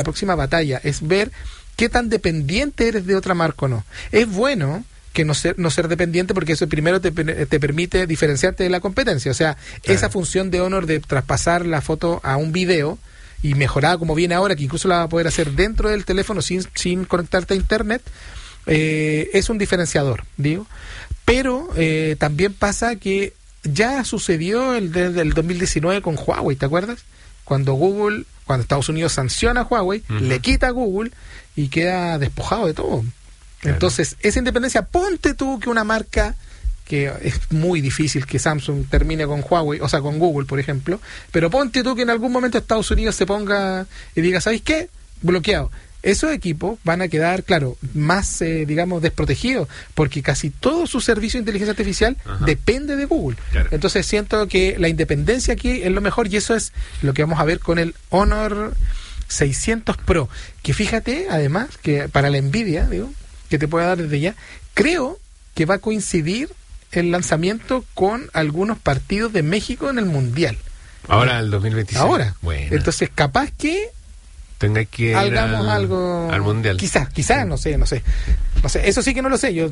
la próxima batalla, es ver qué tan dependiente eres de otra marca o no. Es bueno que no ser dependiente, porque eso primero te permite diferenciarte de la competencia. O sea, claro, esa función de Honor de traspasar la foto a un video y mejorada como viene ahora, que incluso la va a poder hacer dentro del teléfono sin conectarte a internet, es un diferenciador, digo. Pero también pasa que ya sucedió desde el 2019 con Huawei, ¿te acuerdas? Cuando Estados Unidos sanciona a Huawei, le quita a Google y queda despojado de todo. Claro. Entonces, esa independencia, ponte tú que una marca, que es muy difícil que Samsung termine con Huawei, o sea, con Google, por ejemplo, pero ponte tú que en algún momento Estados Unidos se ponga y diga, ¿sabéis qué? Bloqueado. Esos equipos van a quedar, claro, más, desprotegidos, porque casi todo su servicio de inteligencia artificial depende de Google. Claro. Entonces siento que la independencia aquí es lo mejor, y eso es lo que vamos a ver con el Honor 600 Pro, que fíjate, además, que para la Nvidia, que te puede dar desde ya, creo que va a coincidir el lanzamiento con algunos partidos de México en el Mundial. Ahora, el 2026. Ahora. Bueno. Entonces, capaz que tenga que hagamos algo al Mundial. Quizás, no sé. Eso sí que no lo sé.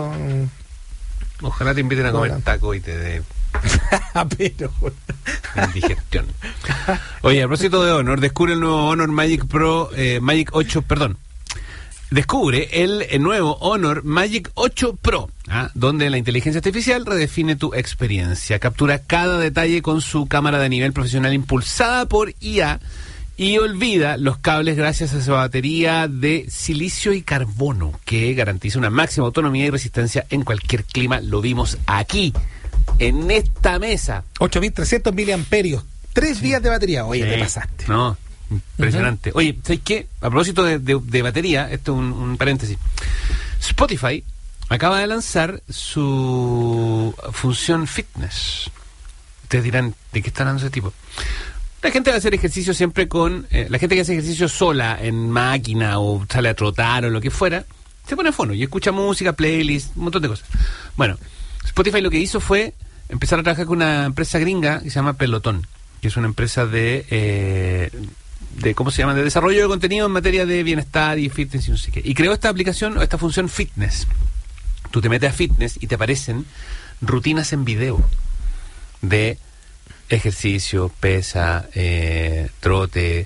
Ojalá te inviten a comer taco y te dé pero indigestión. Oye, a propósito de Honor, descubre el nuevo Honor Magic Pro, Magic 8, perdón. Descubre el nuevo Honor Magic 8 Pro, donde la inteligencia artificial redefine tu experiencia. Captura cada detalle con su cámara de nivel profesional impulsada por IA y olvida los cables gracias a su batería de silicio y carbono, que garantiza una máxima autonomía y resistencia en cualquier clima. Lo vimos aquí, en esta mesa. 8.300 miliamperios, 3 días de batería. Oye, te pasaste. No, impresionante. Oye, ¿sabes qué? A propósito de batería, esto es un paréntesis. Spotify acaba de lanzar su función fitness. Ustedes dirán, ¿de qué está hablando ese tipo? La gente va a hacer ejercicio siempre con... la gente que hace ejercicio sola, en máquina, o sale a trotar, o lo que fuera, se pone fono y escucha música, playlist, un montón de cosas. Bueno, Spotify lo que hizo fue empezar a trabajar con una empresa gringa que se llama Peloton, que es una empresa de ¿cómo se llama? De desarrollo de contenido en materia de bienestar y fitness y no sé qué. Y creó esta aplicación, o esta función fitness. Tú te metes a fitness y te aparecen rutinas en video de ejercicio, pesa, trote,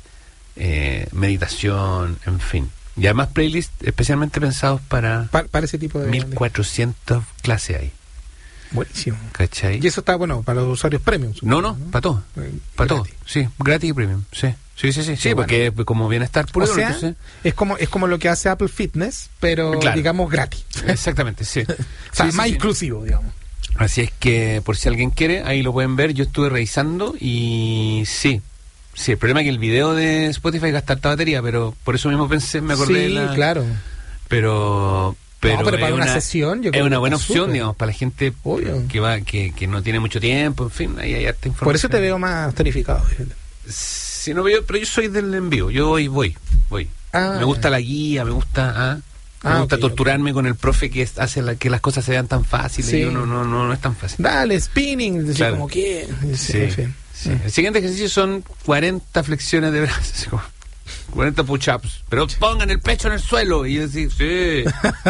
meditación, en fin. Y además playlists especialmente pensados para ese tipo de... 1.400 clases hay. Buenísimo. ¿Cachai? Y eso está bueno para los usuarios premium. No, para todo. Para todo. Sí, gratis y premium. Sí, porque bueno, como bienestar puro. O sea, entonces, es como lo que hace Apple Fitness, pero claro, digamos gratis. Exactamente, sí. O sea, más inclusivo, digamos. Así es que, por si alguien quiere, ahí lo pueden ver. Yo estuve revisando y sí, el problema es que el video de Spotify gasta harta batería, pero por eso mismo me acordé. Sí, claro. Pero para una sesión yo creo es una buena que opción, digamos, para la gente que no tiene mucho tiempo, en fin, ahí hay harta información. Por eso te veo más tonificado. Sí, no, pero yo soy del envío, yo voy. Me gusta la guía, me gusta torturarme con el profe que hace que las cosas se vean tan fáciles, y no es tan fácil. Dale, spinning, claro. Como que... Sí. El siguiente ejercicio son 40 flexiones de brazos, 40 push-ups, pero pongan el pecho en el suelo. Y yo decía, sí.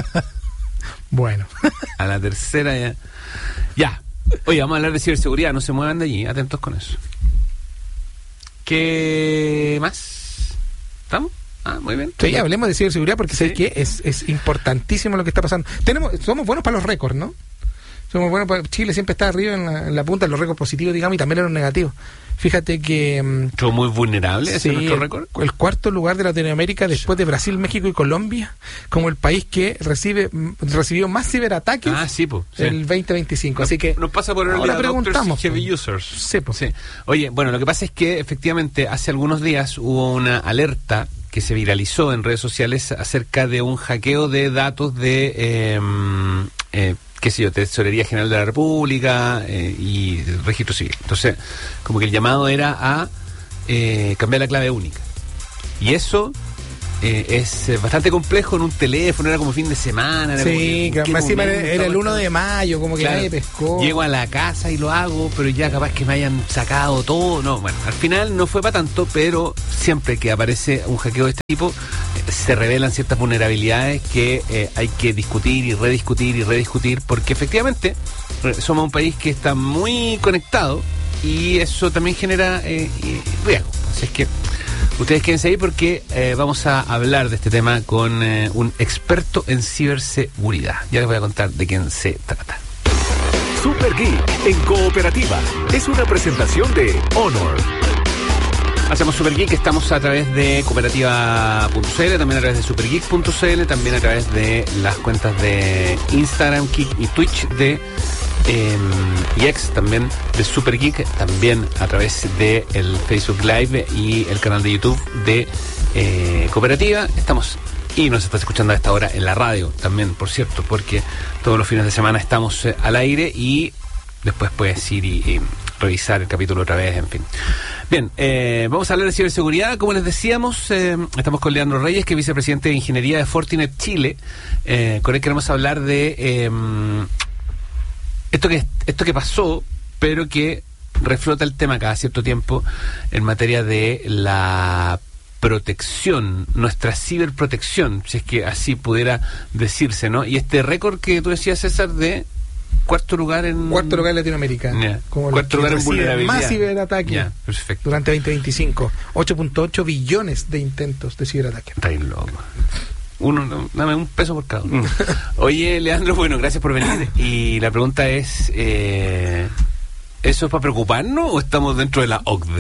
Bueno. A la tercera ya. Oye, vamos a hablar de ciberseguridad, no se muevan de allí, atentos con eso. ¿Qué más? ¿Estamos? Muy bien. Sí, hablemos de ciberseguridad porque sé que es importantísimo lo que está pasando. Somos buenos para los récords, ¿no? Somos buenos para... Chile siempre está arriba en la punta de los récords positivos, digamos, y también en los negativos. Fíjate que... ¿Son muy vulnerables ese nuestro récord? El cuarto lugar de Latinoamérica después de Brasil, México y Colombia, como el país que recibió más ciberataques el 2025. Así que nos pasa por ahora preguntamos. Heavy users. Sí. Oye, bueno, lo que pasa es que efectivamente hace algunos días hubo una alerta que se viralizó en redes sociales acerca de un hackeo de datos de... Tesorería General de la República y Registro Civil. Entonces, como que el llamado era a cambiar la clave única. Y eso es bastante complejo en un teléfono, era como fin de semana. Sí, que más encima era el 1 de mayo, como que claro, nadie pescó. Llego a la casa y lo hago, pero ya capaz que me hayan sacado todo. No, bueno, al final no fue para tanto, pero siempre que aparece un hackeo de este tipo, se revelan ciertas vulnerabilidades que hay que discutir y rediscutir, porque efectivamente somos un país que está muy conectado y eso también genera riesgo. Así es que ustedes quédense ahí porque vamos a hablar de este tema con un experto en ciberseguridad. Ya les voy a contar de quién se trata. Super Geek en Cooperativa es una presentación de Honor. Hacemos Super Geek, estamos a través de cooperativa.cl, también a través de supergeek.cl, también a través de las cuentas de Instagram, Kik y Twitch de y ex también de Super Geek, también a través de el Facebook Live y el canal de YouTube de Cooperativa. Estamos y nos estás escuchando a esta hora en la radio también, por cierto, porque todos los fines de semana estamos al aire y después puedes ir y revisar el capítulo otra vez, en fin. Bien, vamos a hablar de ciberseguridad. Como les decíamos, estamos con Leandro Reyes, que es vicepresidente de Ingeniería de Fortinet Chile. Con él queremos hablar de esto que pasó, pero que reflota el tema cada cierto tiempo en materia de la protección, nuestra ciberprotección, si es que así pudiera decirse, ¿no? Y este récord que tú decías, César, de cuarto lugar en Latinoamérica, como cuarto lugar en vulnerabilidad, más ciberataque perfecto, durante 2025, 8.8 billones de intentos de ciberataque. Está bien loco. Dame un peso por cada uno. Oye, Leandro, bueno, gracias por venir. Y la pregunta es, ¿eso es para preocuparnos o estamos dentro de la OCDE?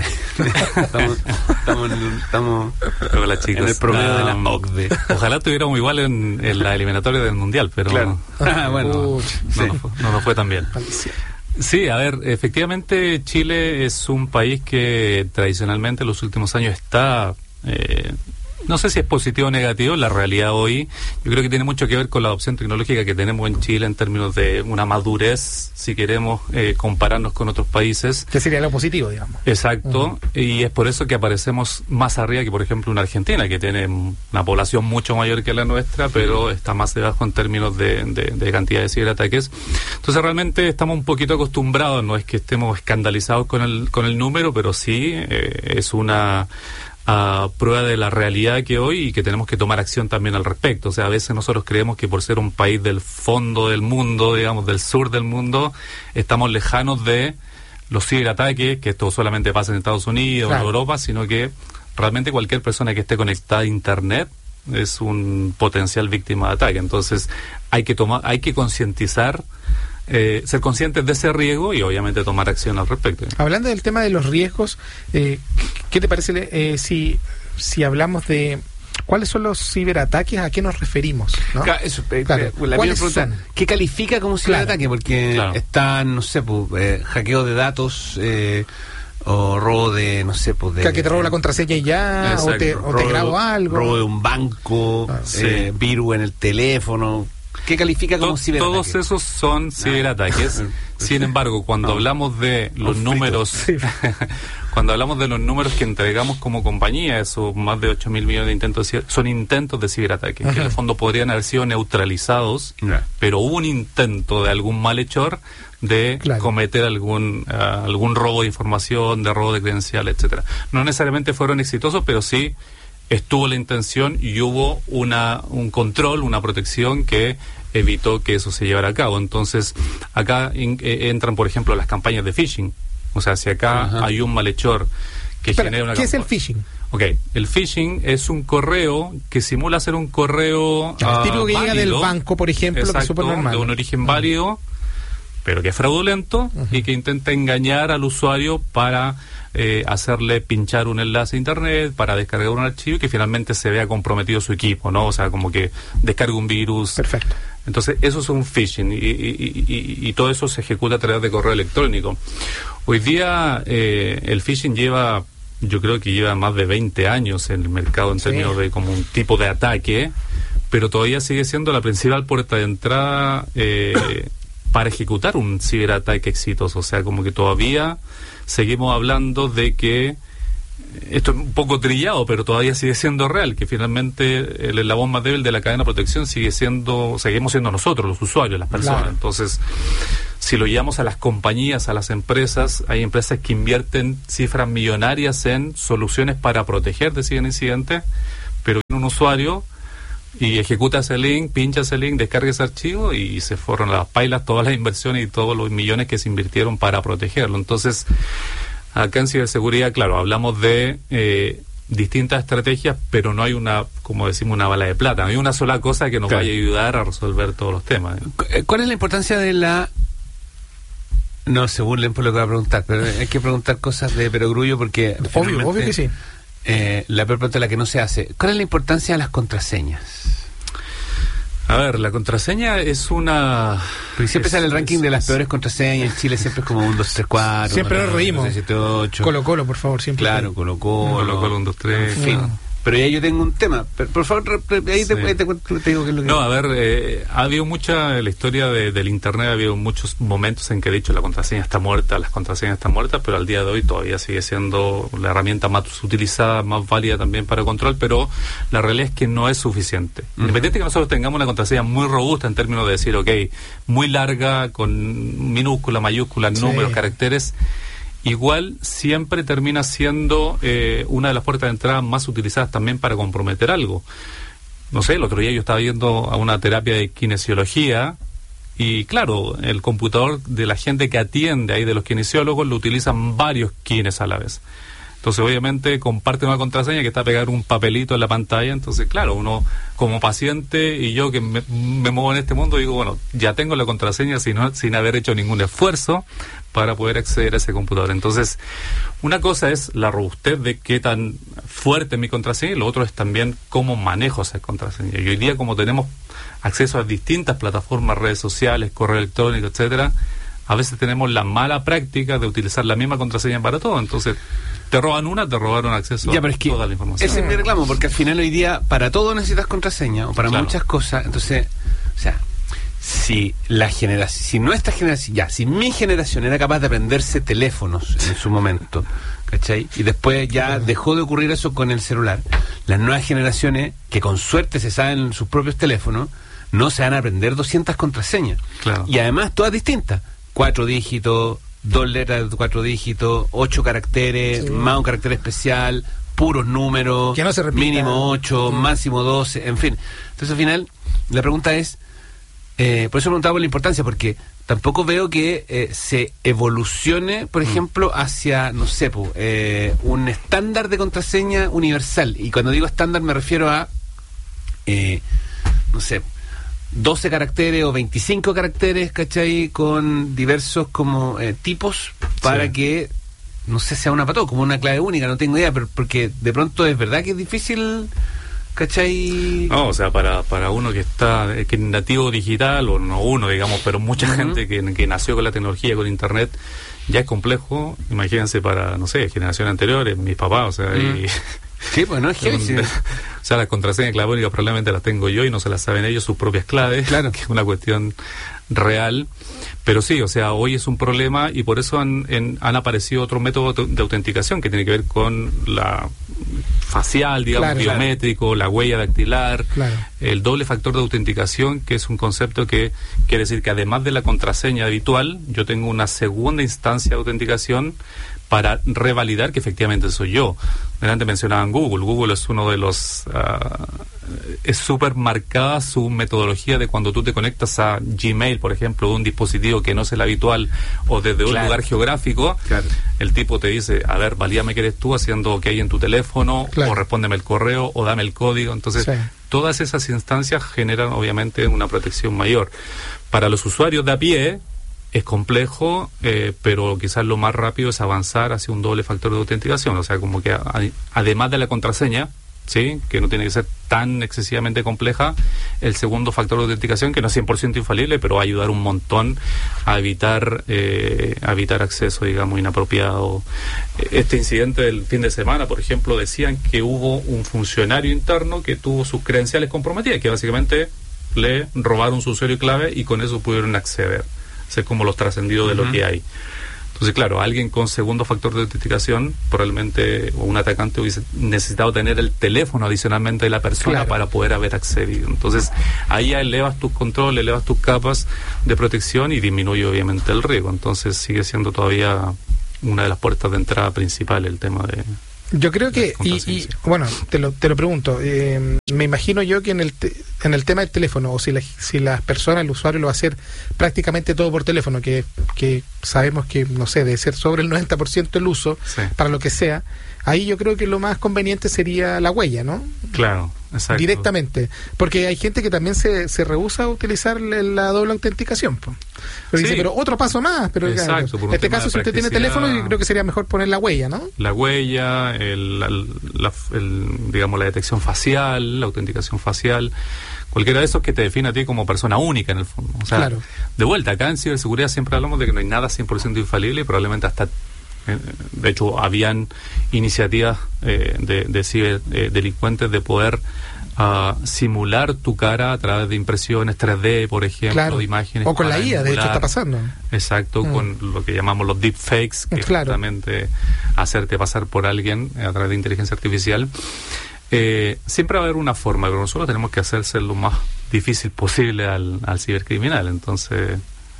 estamos Hola, chicos, en el promedio de la OCDE. Ojalá estuviéramos igual en la eliminatoria del Mundial, pero claro. Bueno, no nos fue tan bien. Sí, a ver, efectivamente Chile es un país que tradicionalmente en los últimos años está... no sé si es positivo o negativo, la realidad hoy yo creo que tiene mucho que ver con la adopción tecnológica que tenemos en Chile en términos de una madurez, si queremos compararnos con otros países. Que sería lo positivo, digamos. Exacto, y es por eso que aparecemos más arriba que, por ejemplo, una Argentina, que tiene una población mucho mayor que la nuestra, pero está más debajo en términos de cantidad de ciberataques. Entonces realmente estamos un poquito acostumbrados, no es que estemos escandalizados con el número, pero sí es una... a prueba de la realidad que hoy y que tenemos que tomar acción también al respecto. O sea, a veces nosotros creemos que por ser un país del fondo del mundo, digamos, del sur del mundo, estamos lejanos de los ciberataques, que esto solamente pasa en Estados Unidos o en Europa, sino que realmente cualquier persona que esté conectada a Internet es un potencial víctima de ataque. Entonces hay que concientizar, ser conscientes de ese riesgo y obviamente tomar acción al respecto. Hablando del tema de los riesgos, ¿qué te parece si hablamos de cuáles son los ciberataques? ¿A qué nos referimos? ¿No? Claro, la primera pregunta, ¿qué califica como ciberataque? Porque están, no sé, hackeo de datos, o robo de, no sé, que te robo la contraseña y ya, o te grabo algo. Robo de un banco, virus en el teléfono. ¿Qué califica como ciberataque? Todos esos son ciberataques. Sin embargo, cuando hablamos de los números, cuando hablamos de los números que entregamos como compañía, esos más de 8.000 millones de intentos, son intentos de ciberataque, que en el fondo podrían haber sido neutralizados, pero hubo un intento de algún malhechor de cometer algún robo de información, de robo de credencial, etcétera. No necesariamente fueron exitosos, pero sí estuvo la intención y hubo un control, una protección que evitó que eso se llevara a cabo. Entonces, acá entran, por ejemplo, las campañas de phishing. O sea, si acá hay un malhechor que genera una... ¿Qué es el phishing? Ok, el phishing es un correo que simula ser un correo el típico que llega del banco, por ejemplo, exacto, que es súper normal, de un origen válido, pero que es fraudulento y que intenta engañar al usuario para hacerle pinchar un enlace a internet, para descargar un archivo y que finalmente se vea comprometido su equipo, ¿no? O sea, como que descarga un virus. Perfecto. Entonces, eso es un phishing y todo eso se ejecuta a través de correo electrónico. Hoy día el phishing yo creo que lleva más de 20 años en el mercado en términos de como un tipo de ataque, pero todavía sigue siendo la principal puerta de entrada para ejecutar un ciberataque exitoso. O sea, como que todavía seguimos hablando de que esto es un poco trillado, pero todavía sigue siendo real, que finalmente el eslabón más débil de la cadena de protección seguimos siendo nosotros, los usuarios, las personas. Claro. Entonces, si lo llevamos a las compañías, a las empresas, hay empresas que invierten cifras millonarias en soluciones para proteger de incidentes, pero viene un usuario y ejecuta ese link, pincha ese link, descarga ese archivo y se fueron a las pailas todas las inversiones y todos los millones que se invirtieron para protegerlo. Entonces, acá en ciberseguridad, claro, hablamos de distintas estrategias, pero no hay como decimos, una bala de plata. No hay una sola cosa que nos vaya a ayudar a resolver todos los temas. ¿Cuál es la importancia de la... No se burlen por lo que voy a preguntar, pero hay que preguntar cosas de perogrullo porque... Obvio que sí. La peor pregunta es la que no se hace. ¿Cuál es la importancia de las contraseñas? A ver, la contraseña es una... Porque siempre sale el ranking de las peores contraseñas. En Chile siempre es como 1, 2, 3, 4. Siempre nos reímos. 7, 8. Colo, por favor, siempre. Claro, Colo, 1, 2, 3. En fin. Pero ya yo tengo un tema. Pero, por favor, ahí te digo qué es lo que... No, a ver, ha habido mucha... En la historia del Internet ha habido muchos momentos en que he dicho la contraseña está muerta, las contraseñas están muertas, pero al día de hoy todavía sigue siendo la herramienta más utilizada, más válida también para control, pero la realidad es que no es suficiente. Independiente que nosotros tengamos una contraseña muy robusta en términos de decir, ok, muy larga, con minúscula, mayúscula, números, caracteres... Igual siempre termina siendo una de las puertas de entrada más utilizadas también para comprometer algo. No sé, el otro día yo estaba yendo a una terapia de kinesiología y claro, el computador de la gente que atiende ahí, de los kinesiólogos, lo utilizan varios kines a la vez. Entonces, obviamente, comparten una contraseña que está pegada un papelito en la pantalla. Entonces, claro, uno como paciente y yo que me muevo en este mundo, digo, bueno, ya tengo la contraseña sin haber hecho ningún esfuerzo para poder acceder a ese computador. Entonces, una cosa es la robustez de qué tan fuerte es mi contraseña y lo otro es también cómo manejo esa contraseña. Y hoy día, como tenemos acceso a distintas plataformas, redes sociales, correo electrónico, etcétera, a veces tenemos la mala práctica de utilizar la misma contraseña para todo. Entonces, te robaron acceso a toda la información. Ese es mi reclamo, porque al final hoy día para todo necesitas contraseña, o para muchas cosas. Entonces, o sea, si nuestra generación, si mi generación era capaz de aprenderse teléfonos en su momento, ¿cachai? Y después ya dejó de ocurrir eso con el celular, las nuevas generaciones, que con suerte se saben sus propios teléfonos, no se van a aprender 200 contraseñas. Claro. Y además todas distintas. 4 dígitos, 2 letras de 4 dígitos, 8 caracteres, más un carácter especial, puros números, que no se repita, mínimo 8, máximo 12, en fin. Entonces al final la pregunta es, por eso preguntaba por la importancia, porque tampoco veo que se evolucione, por ejemplo, hacia, no sé, un estándar de contraseña universal. Y cuando digo estándar me refiero a, no sé, 12 caracteres o 25 caracteres, ¿cachai? Con diversos como tipos para que, no sé, sea una pató, como una clave única, no tengo idea, pero porque de pronto es verdad que es difícil, ¿cachai? No, o sea, para uno que es nativo digital, o no uno, digamos, pero mucha gente que nació con la tecnología, con internet, ya es complejo. Imagínense para, no sé, generaciones anteriores, mis papás, o sea, y... Sí, pues no es que... O sea, las contraseñas clave única probablemente las tengo yo y no se las saben ellos, sus propias claves, claro, que es una cuestión real. Pero sí, o sea, hoy es un problema y por eso han aparecido otros métodos de autenticación que tiene que ver con la facial, digamos, biométrico, la huella dactilar, el doble factor de autenticación, que es un concepto que quiere decir que además de la contraseña habitual, yo tengo una segunda instancia de autenticación para revalidar que efectivamente soy yo. Delante mencionaban Google. Google es uno de los... es súper marcada su metodología de cuando tú te conectas a Gmail, por ejemplo, de un dispositivo que no es el habitual o desde un lugar geográfico, el tipo te dice, a ver, valídame que eres tú haciendo OK en tu teléfono, o respóndeme el correo, o dame el código. Entonces, todas esas instancias generan obviamente una protección mayor. Para los usuarios de a pie... es complejo, pero quizás lo más rápido es avanzar hacia un doble factor de autenticación. O sea, como que además de la contraseña, ¿sí?, que no tiene que ser tan excesivamente compleja, el segundo factor de autenticación, que no es 100% infalible, pero va a ayudar un montón a evitar acceso, digamos, inapropiado. Este incidente del fin de semana, por ejemplo, decían que hubo un funcionario interno que tuvo sus credenciales comprometidas, que básicamente le robaron su usuario y clave y con eso pudieron acceder. Es como los trascendidos de lo que hay. Entonces, claro, alguien con segundo factor de autenticación, probablemente, o un atacante hubiese necesitado tener el teléfono adicionalmente de la persona para poder haber accedido. Entonces, ahí ya elevas tus controles, elevas tus capas de protección y disminuye obviamente el riesgo. Entonces, sigue siendo todavía una de las puertas de entrada principales el tema de... Yo creo que, y bueno, te lo pregunto, me imagino yo que en el tema del teléfono, o si las personas, el usuario lo va a hacer prácticamente todo por teléfono, que sabemos que, no sé, debe ser sobre el 90% el uso, para lo que sea, ahí yo creo que lo más conveniente sería la huella, ¿no? Claro, exacto. Directamente, porque hay gente que también se rehúsa a utilizar la doble autenticación, pues. Pero dice, pero otro paso más, pero exacto, claro, en este caso si usted tiene teléfono, yo creo que sería mejor poner la huella, ¿no? La huella, digamos la detección facial, la autenticación facial, cualquiera de esos que te define a ti como persona única en el fondo. O sea, de vuelta, acá en ciberseguridad siempre hablamos de que no hay nada 100% infalible y probablemente hasta de hecho habían iniciativas de ciberdelincuentes de poder simular tu cara a través de impresiones 3D, por ejemplo, de imágenes. O con la IA, de hecho está pasando. Exacto, con lo que llamamos los deepfakes, que es justamente hacerte pasar por alguien a través de inteligencia artificial. Siempre va a haber una forma, pero nosotros tenemos que hacerse lo más difícil posible al cibercriminal. Entonces,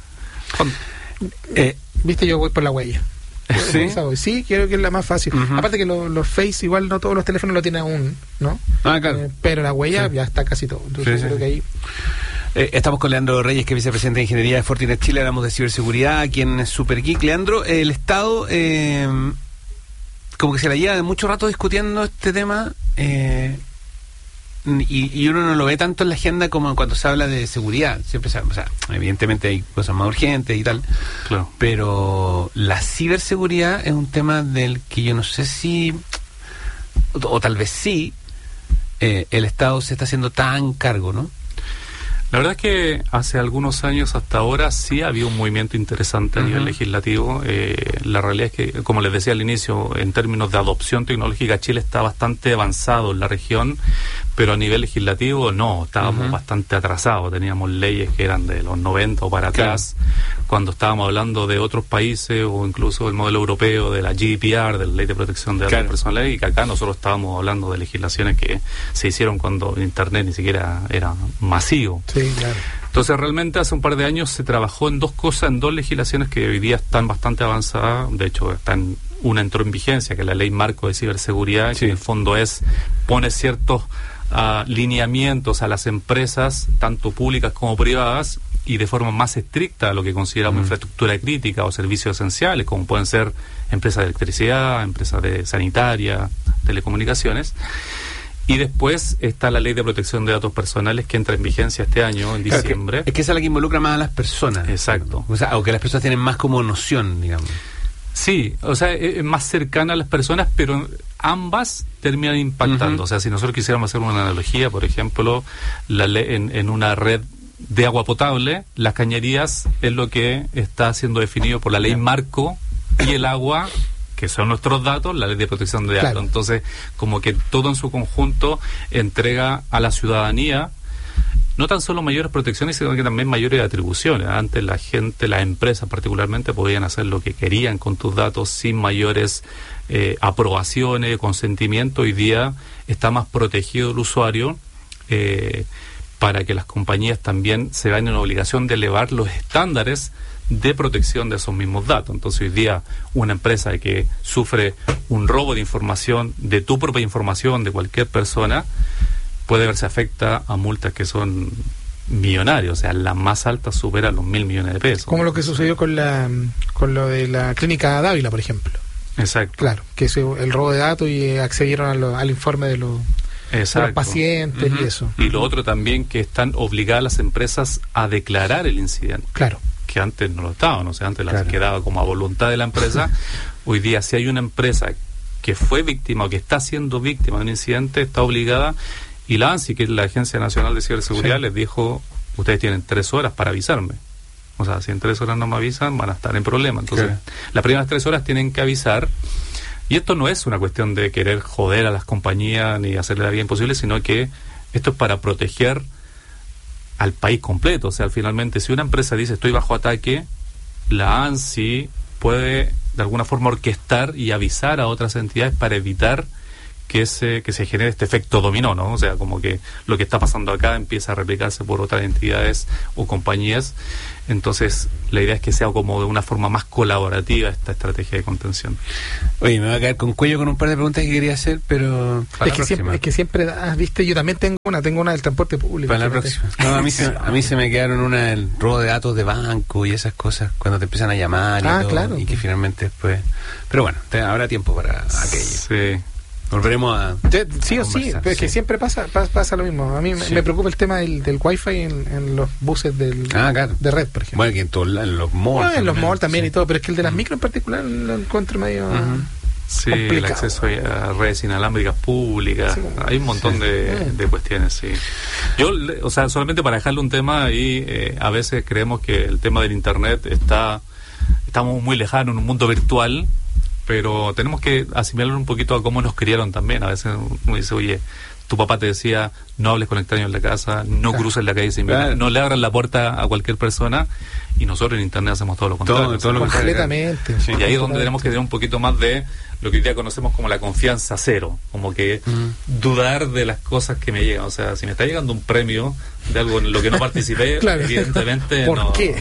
viste, yo voy por la huella. Sí, creo que es la más fácil. Aparte que los Face, igual no todos los teléfonos lo tienen aún, ¿no? Claro. Pero la huella ya está casi todo. Entonces creo que ahí... estamos con Leandro Reyes, que es vicepresidente de Ingeniería de Fortinet Chile. Hablamos de ciberseguridad aquí en Super Geek. Leandro, el Estado como que se la lleva de mucho rato discutiendo este tema, y uno no lo ve tanto en la agenda como cuando se habla de seguridad. Siempre se habla, o sea, evidentemente hay cosas más urgentes y tal, pero la ciberseguridad es un tema del que yo no sé si, o tal vez sí, el Estado se está haciendo tan cargo, ¿no? La verdad es que hace algunos años hasta ahora sí había un movimiento interesante a nivel legislativo. La realidad es que, como les decía al inicio, en términos de adopción tecnológica, Chile está bastante avanzado en la región, pero a nivel legislativo no, estábamos bastante atrasados. Teníamos leyes que eran de los 90 o para atrás, cuando estábamos hablando de otros países o incluso el modelo europeo de la GDPR, de la Ley de Protección de Datos Personales, y que acá nosotros estábamos hablando de legislaciones que se hicieron cuando Internet ni siquiera era masivo. Entonces realmente hace un par de años se trabajó en dos cosas, en dos legislaciones que hoy día están bastante avanzadas. De hecho, una entró en vigencia, que es la Ley Marco de Ciberseguridad, que en el fondo pone ciertos lineamientos a las empresas, tanto públicas como privadas, y de forma más estricta a lo que consideramos infraestructura crítica o servicios esenciales, como pueden ser empresas de electricidad, empresas de sanitaria, telecomunicaciones. Y después está la Ley de Protección de Datos Personales, que entra en vigencia este año, en diciembre. Es que esa es la que involucra más a las personas. Exacto. O sea, o que las personas tienen más como noción, digamos. Sí, o sea, es más cercana a las personas, pero ambas terminan impactando. O sea, si nosotros quisiéramos hacer una analogía, por ejemplo, en una red de agua potable, las cañerías es lo que está siendo definido por la Ley Marco, y el agua, que son nuestros datos, la Ley de Protección de Datos. Entonces, como que todo en su conjunto entrega a la ciudadanía no tan solo mayores protecciones, sino que también mayores atribuciones. Antes la gente, las empresas particularmente, podían hacer lo que querían con tus datos sin mayores aprobaciones, consentimiento. Hoy día está más protegido el usuario, para que las compañías también se vean en la obligación de elevar los estándares de protección de esos mismos datos. Entonces hoy día una empresa que sufre un robo de información, de tu propia información, de cualquier persona, puede verse afecta a multas que son millonarias. O sea, la más alta supera los 1.000 millones de pesos. Como lo que sucedió con lo de la clínica Dávila, por ejemplo. Exacto. Claro, que es el robo de datos y accedieron al informe de los pacientes y eso. Y lo otro también, que están obligadas las empresas a declarar el incidente. Claro. Que antes no lo estaban, o sea, antes las quedaba como a voluntad de la empresa. Hoy día, si hay una empresa que fue víctima o que está siendo víctima de un incidente, está obligada, y la ANSI, que es la Agencia Nacional de Ciberseguridad, les dijo, ustedes tienen 3 horas para avisarme. O sea, si en 3 horas no me avisan, van a estar en problema. Entonces, las primeras 3 horas tienen que avisar. Y esto no es una cuestión de querer joder a las compañías ni hacerle la vida imposible, sino que esto es para proteger al país completo. O sea, finalmente, si una empresa dice estoy bajo ataque, la ANSI puede de alguna forma orquestar y avisar a otras entidades para evitar que se genere este efecto dominó, ¿no? O sea, como que lo que está pasando acá empieza a replicarse por otras entidades o compañías. Entonces, la idea es que sea como de una forma más colaborativa esta estrategia de contención. Oye, me va a quedar con cuello con un par de preguntas que quería hacer, pero es que siempre viste, yo también tengo una del transporte público. Para la próxima. No, a mí se me quedaron una del robo de datos de banco y esas cosas, cuando te empiezan a llamar y todo, claro. Y que finalmente después... Pero bueno, habrá tiempo para aquello. Sí. Volveremos a... Sí o sí, pero es que siempre pasa lo mismo. A mí me preocupa el tema del wifi en los buses de red, por ejemplo. Bueno, que en los malls. En los malls también y todo, pero es que el de las micro en particular lo encuentro medio... Sí, complicado. el acceso a redes inalámbricas públicas, hay un montón de cuestiones, sí. Yo, o sea, solamente para dejarle un tema ahí, a veces creemos que el tema del internet estamos muy lejanos en un mundo virtual, pero tenemos que asimilar un poquito a cómo nos criaron también. A veces uno dice, oye, tu papá te decía, no hables con extraños en la casa, no cruces la calle sin mirar, no le abras la puerta a cualquier persona, y nosotros en internet hacemos todo lo contrario. Todo lo completamente. Sí. Y ahí es donde tenemos que tener un poquito más de lo que hoy día conocemos como la confianza cero, como que dudar de las cosas que me llegan. O sea, si me está llegando un premio de algo en lo que no participé, evidentemente ¿Por qué?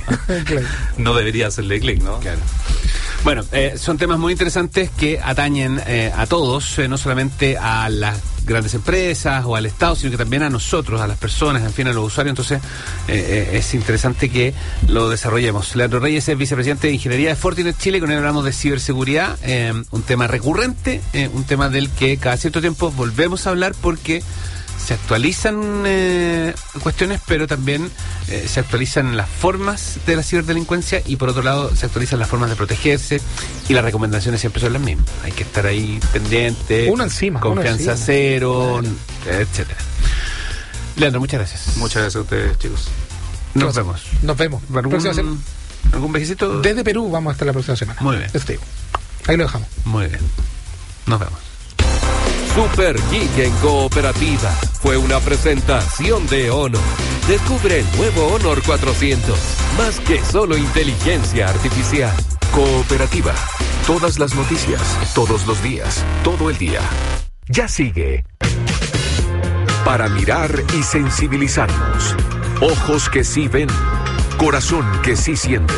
No debería hacerle clic, ¿no? Claro. Bueno, son temas muy interesantes que atañen a todos, no solamente a las grandes empresas o al Estado, sino que también a nosotros, a las personas, en fin, a los usuarios. Entonces, es interesante que lo desarrollemos. Leandro Reyes es vicepresidente de Ingeniería de Fortinet Chile. Con él hablamos de ciberseguridad, un tema recurrente, un tema del que cada cierto tiempo volvemos a hablar porque se actualizan cuestiones, pero también se actualizan las formas de la ciberdelincuencia y por otro lado se actualizan las formas de protegerse y las recomendaciones siempre son las mismas. Hay que estar ahí pendiente, confianza cero, etcétera. Leandro, muchas gracias. Muchas gracias a ustedes, chicos. Nos vemos. ¿Algún viajecito? Desde Perú vamos a estar la próxima semana. Muy bien. Ahí lo dejamos. Muy bien. Nos vemos. Super Geek en Cooperativa fue una presentación de Honor. Descubre el nuevo Honor 400, más que solo inteligencia artificial. Cooperativa, todas las noticias, todos los días, todo el día. Ya sigue. Para mirar y sensibilizarnos. Ojos que sí ven, corazón que sí siente.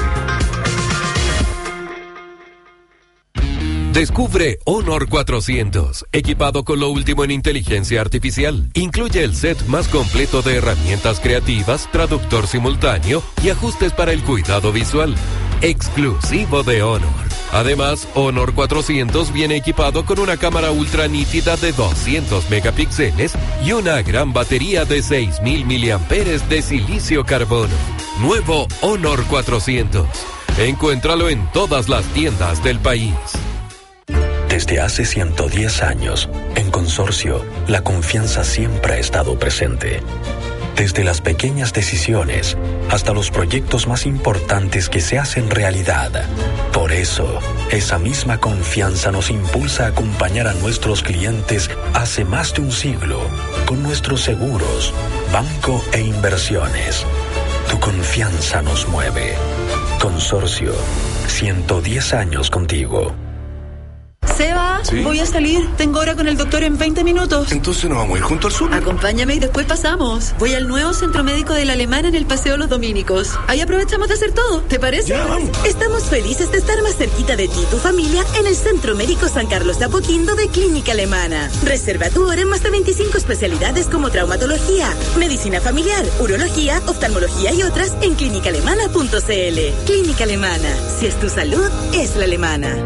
Descubre Honor 400, equipado con lo último en inteligencia artificial. Incluye el set más completo de herramientas creativas, traductor simultáneo y ajustes para el cuidado visual. Exclusivo de Honor. Además, Honor 400 viene equipado con una cámara ultra nítida de 200 megapíxeles y una gran batería de 6.000 miliamperes de silicio carbono. Nuevo Honor 400. Encuéntralo en todas las tiendas del país. Desde hace 110 años, en Consorcio, la confianza siempre ha estado presente. Desde las pequeñas decisiones hasta los proyectos más importantes que se hacen realidad. Por eso, esa misma confianza nos impulsa a acompañar a nuestros clientes hace más de un siglo con nuestros seguros, banco e inversiones. Tu confianza nos mueve. Consorcio, 110 años contigo. Seba, ¿sí? Voy a salir. Tengo hora con el doctor en 20 minutos. Entonces nos vamos a ir junto al sur. Acompáñame y después pasamos. Voy al nuevo centro médico de la Alemana en el Paseo Los Dominicos. Ahí aprovechamos de hacer todo. ¿Te parece? Ya, vamos. Estamos felices de estar más cerquita de ti y tu familia en el Centro Médico San Carlos de Apoquindo de Clínica Alemana. Reserva tu hora en más de 25 especialidades como traumatología, medicina familiar, urología, oftalmología y otras en clínicaalemana.cl. Clínica Alemana. Si es tu salud, es la alemana.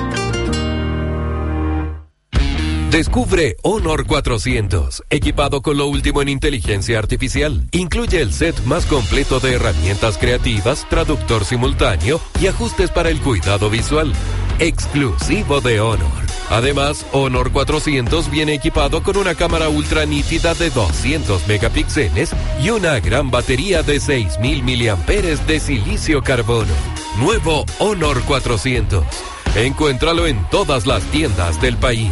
Descubre Honor 400, equipado con lo último en inteligencia artificial. Incluye el set más completo de herramientas creativas, traductor simultáneo y ajustes para el cuidado visual. Exclusivo de Honor. Además, Honor 400 viene equipado con una cámara ultra nítida de 200 megapíxeles y una gran batería de 6.000 miliamperes de silicio carbono. Nuevo Honor 400. Encuéntralo en todas las tiendas del país.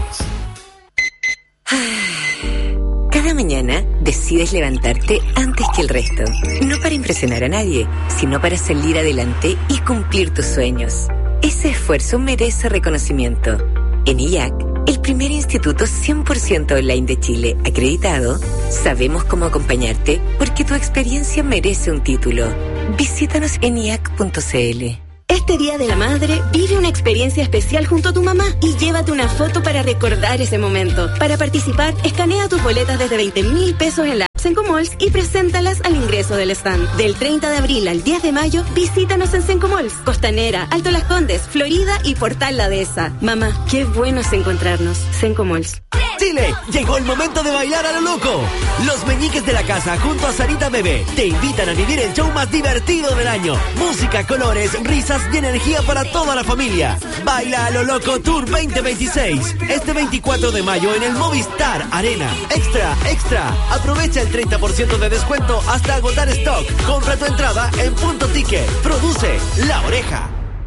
Cada mañana decides levantarte antes que el resto. No para impresionar a nadie, sino para salir adelante y cumplir tus sueños. Ese esfuerzo merece reconocimiento. En IAC, el primer instituto 100% online de Chile acreditado, sabemos cómo acompañarte porque tu experiencia merece un título. Visítanos en IAC.cl. Este Día de la Madre, vive una experiencia especial junto a tu mamá y llévate una foto para recordar ese momento. Para participar, escanea tus boletas desde 20.000 pesos en la app Sencomalls y preséntalas al ingreso del stand. Del 30 de abril al 10 de mayo, visítanos en Sencomalls, Costanera, Alto Las Condes, Florida y Portal La Dehesa. Mamá, qué bueno es encontrarnos. Sencomalls. Chile, llegó el momento de bailar a lo loco. Los meñiques de la casa junto a Sarita Bebé te invitan a vivir el show más divertido del año. Música, colores, risas y energía para toda la familia. Baila a lo loco Tour 2026. Este 24 de mayo en el Movistar Arena. Extra. Aprovecha el 30% de descuento hasta agotar stock. Compra tu entrada en Punto Ticket. Produce La Oreja.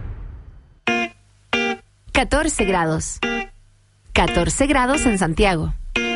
14 grados. 14 grados en Santiago.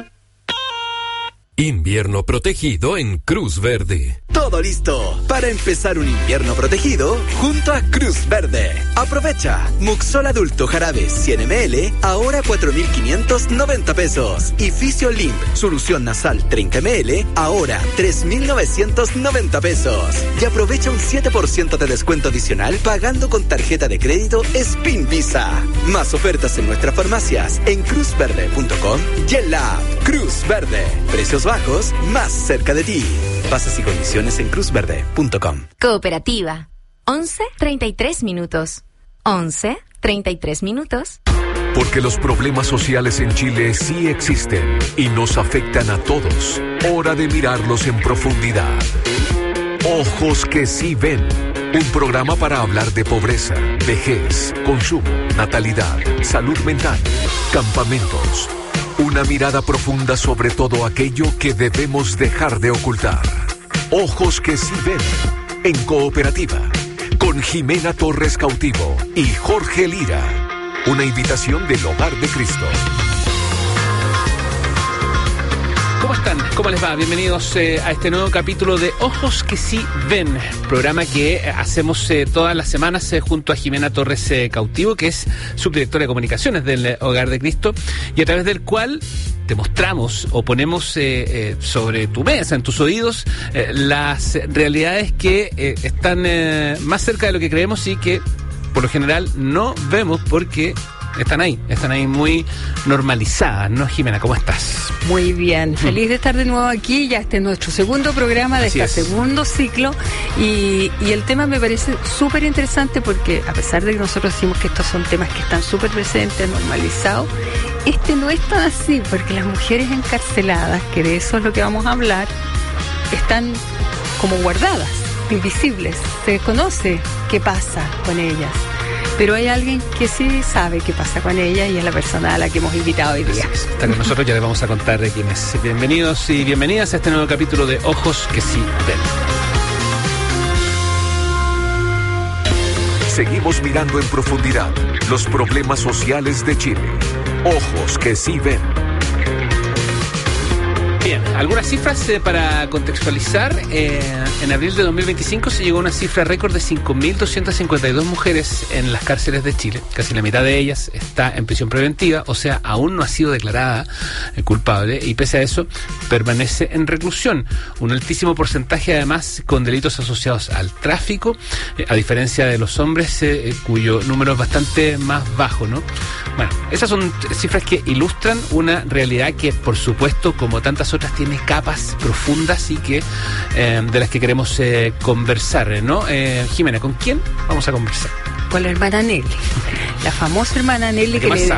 Invierno protegido en Cruz Verde. Todo listo para empezar un invierno protegido junto a Cruz Verde. Aprovecha Muxol Adulto Jarabe 100 ml, ahora 4.590 pesos. Y Fisiolink Solución Nasal 30 ml, ahora 3.990 pesos. Y aprovecha un 7% de descuento adicional pagando con tarjeta de crédito Spin Visa. Más ofertas en nuestras farmacias en cruzverde.com y en la app Cruz Verde. Precios bajos más cerca de ti. Bases y condiciones en cruzverde.com. Cooperativa. 11:33 minutos. 11:33 minutos. Porque los problemas sociales en Chile sí existen y nos afectan a todos. Hora de mirarlos en profundidad. Ojos que sí ven. Un programa para hablar de pobreza, vejez, consumo, natalidad, salud mental, campamentos. Una mirada profunda sobre todo aquello que debemos dejar de ocultar. Ojos que sí ven. En Cooperativa. Con Jimena Torres Cautivo y Jorge Lira. Una invitación del Hogar de Cristo. ¿Cómo están? ¿Cómo les va? Bienvenidos a este nuevo capítulo de Ojos que sí ven, programa que hacemos todas las semanas junto a Jimena Torres Cautivo, que es subdirectora de comunicaciones del Hogar de Cristo, y a través del cual te mostramos o ponemos sobre tu mesa, en tus oídos, las realidades que están más cerca de lo que creemos y que por lo general no vemos porque están ahí muy normalizadas, ¿no, Jimena? ¿Cómo estás? Muy bien, feliz de estar de nuevo aquí, ya este es nuestro segundo programa de este segundo ciclo y el tema me parece súper interesante porque a pesar de que nosotros decimos que estos son temas que están súper presentes, normalizados, este no es tan así porque las mujeres encarceladas, que de eso es lo que vamos a hablar, están como guardadas, invisibles, se desconoce qué pasa con ellas. Pero hay alguien que sí sabe qué pasa con ella y es la persona a la que hemos invitado hoy día. Está con nosotros, ya les vamos a contar de quién es. Bienvenidos y bienvenidas a este nuevo capítulo de Ojos que sí ven. Seguimos mirando en profundidad los problemas sociales de Chile. Ojos que sí ven. Bien, algunas cifras para contextualizar. En abril de 2025 se llegó a una cifra récord de 5.252 mujeres en las cárceles de Chile. Casi la mitad de ellas está en prisión preventiva, o sea, aún no ha sido declarada culpable y pese a eso permanece en reclusión. Un altísimo porcentaje además con delitos asociados al tráfico, a diferencia de los hombres cuyo número es bastante más bajo, ¿no? Bueno, esas son cifras que ilustran una realidad que, por supuesto, como tantas otras, tiene capas profundas y que de las que queremos conversar, ¿no? Jimena, ¿con quién vamos a conversar? Con la hermana Nelly, la famosa hermana Nelly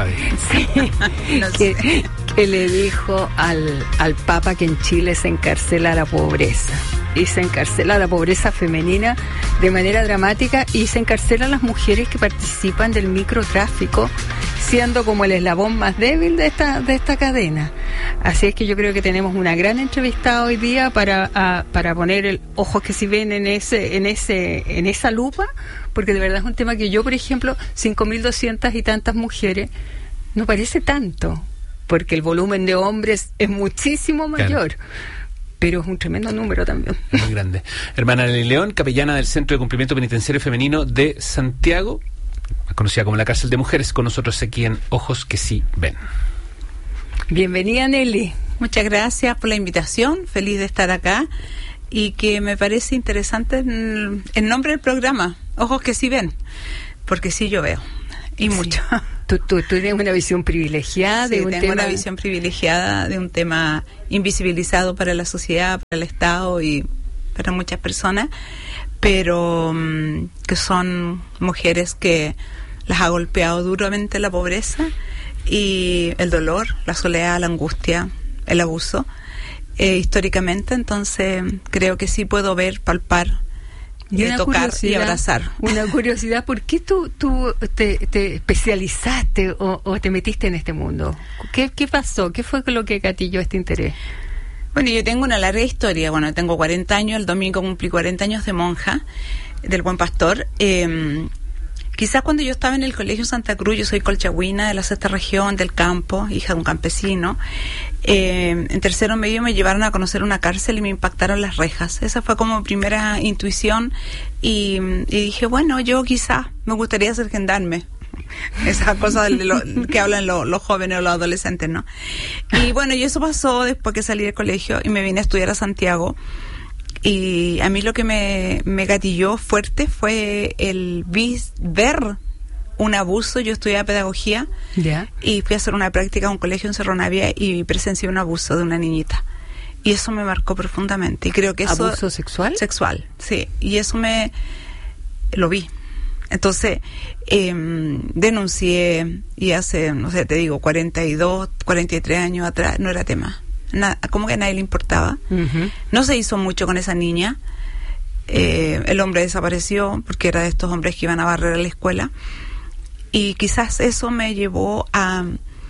que le dijo al Papa que en Chile se encarcela la pobreza. Y se encarcela la pobreza femenina de manera dramática y se encarcelan las mujeres que participan del microtráfico, siendo como el eslabón más débil de esta cadena. Así es que yo creo que tenemos una gran entrevistada hoy día para poner el ojos que si ven en esa lupa, porque de verdad es un tema que yo, por ejemplo, 5.200 y tantas mujeres, no parece tanto, porque el volumen de hombres es muchísimo mayor. Claro. Pero es un tremendo número también. Muy grande. Hermana Nelly León, capellana del Centro de Cumplimiento Penitenciario Femenino de Santiago. conocida como la cárcel de mujeres, con nosotros aquí en Ojos que sí ven. Bienvenida, Nelly. Muchas gracias por la invitación, feliz de estar acá, y que me parece interesante el nombre del programa, Ojos que sí ven, porque sí yo veo, y sí. Mucho. Tú tienes una visión privilegiada de un tema. Tengo una visión privilegiada de un tema invisibilizado para la sociedad, para el Estado y para muchas personas, pero que son mujeres que las ha golpeado duramente la pobreza y el dolor, la soledad, la angustia, el abuso, históricamente. Entonces creo que sí puedo ver, palpar, tocar y abrazar. Una curiosidad, ¿por qué tú te especializaste o te metiste en este mundo? ¿Qué pasó? ¿Qué fue lo que gatilló este interés? Bueno, yo tengo una larga historia. Bueno, tengo 40 años, el domingo cumplí 40 años de monja del Buen Pastor. Quizás cuando yo estaba en el colegio Santa Cruz, yo soy colchagüina de la sexta región, del campo, hija de un campesino. En tercero medio me llevaron a conocer una cárcel y me impactaron las rejas. Esa fue como mi primera intuición y dije, bueno, yo quizás me gustaría ser gendarme. Esas cosas que hablan los jóvenes o los adolescentes, ¿no? Y bueno, y eso pasó después que salí del colegio y me vine a estudiar a Santiago. Y a mí lo que me gatilló fuerte fue el ver un abuso. Yo estudiaba pedagogía y fui a hacer una práctica en un colegio en Cerro Navia y presencié un abuso de una niñita. Y eso me marcó profundamente. Y creo que eso... ¿Abuso sexual? Sexual, sí. Y eso lo vi. Entonces, denuncié y hace, no sé, te digo, 42, 43 años atrás, no era tema. Como que a nadie le importaba. Uh-huh. No se hizo mucho con esa niña. El hombre desapareció porque era de estos hombres que iban a barrer a la escuela. Y quizás eso me llevó a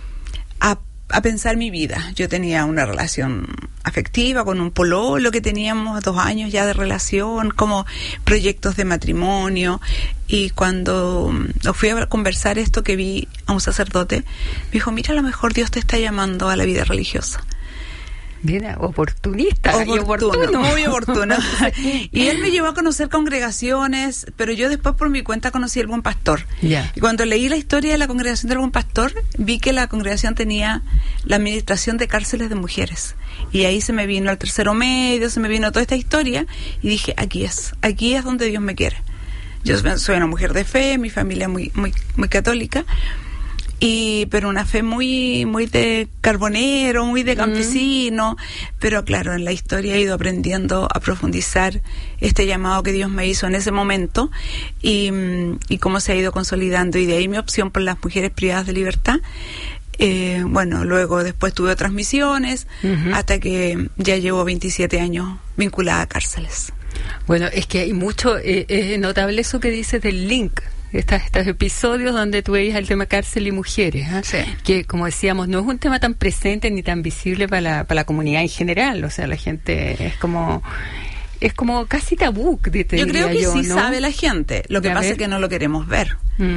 pensar mi vida. Yo tenía una relación afectiva con un pololo que teníamos 2 años ya de relación, como proyectos de matrimonio. Y cuando fui a conversar esto, que vi a un sacerdote, me dijo, mira, a lo mejor Dios te está llamando a la vida religiosa. Bien, oportunista. Muy oportuno. Y él me llevó a conocer congregaciones, pero yo después por mi cuenta conocí el Buen Pastor. Yeah. Y cuando leí la historia de la congregación del Buen Pastor, vi que la congregación tenía la administración de cárceles de mujeres. Y ahí se me vino el tercero medio, se me vino toda esta historia, y dije, aquí es donde Dios me quiere. Yo soy una mujer de fe, mi familia muy católica, pero una fe muy de carbonero, muy de campesino, pero claro, en la historia he ido aprendiendo a profundizar este llamado que Dios me hizo en ese momento y cómo se ha ido consolidando, y de ahí mi opción por las mujeres privadas de libertad. Bueno, luego después tuve otras misiones, hasta que ya llevo 27 años vinculada a cárceles. Bueno, es que hay mucho, es notable eso que dices del link. Estos episodios donde tú veías el tema cárcel y mujeres, ¿eh? Sí. Que, como decíamos, no es un tema tan presente ni tan visible para la comunidad en general. O sea, la gente es como casi tabú. Yo creo que sí, ¿no? Sabe la gente. Lo que pasa es que no lo queremos ver.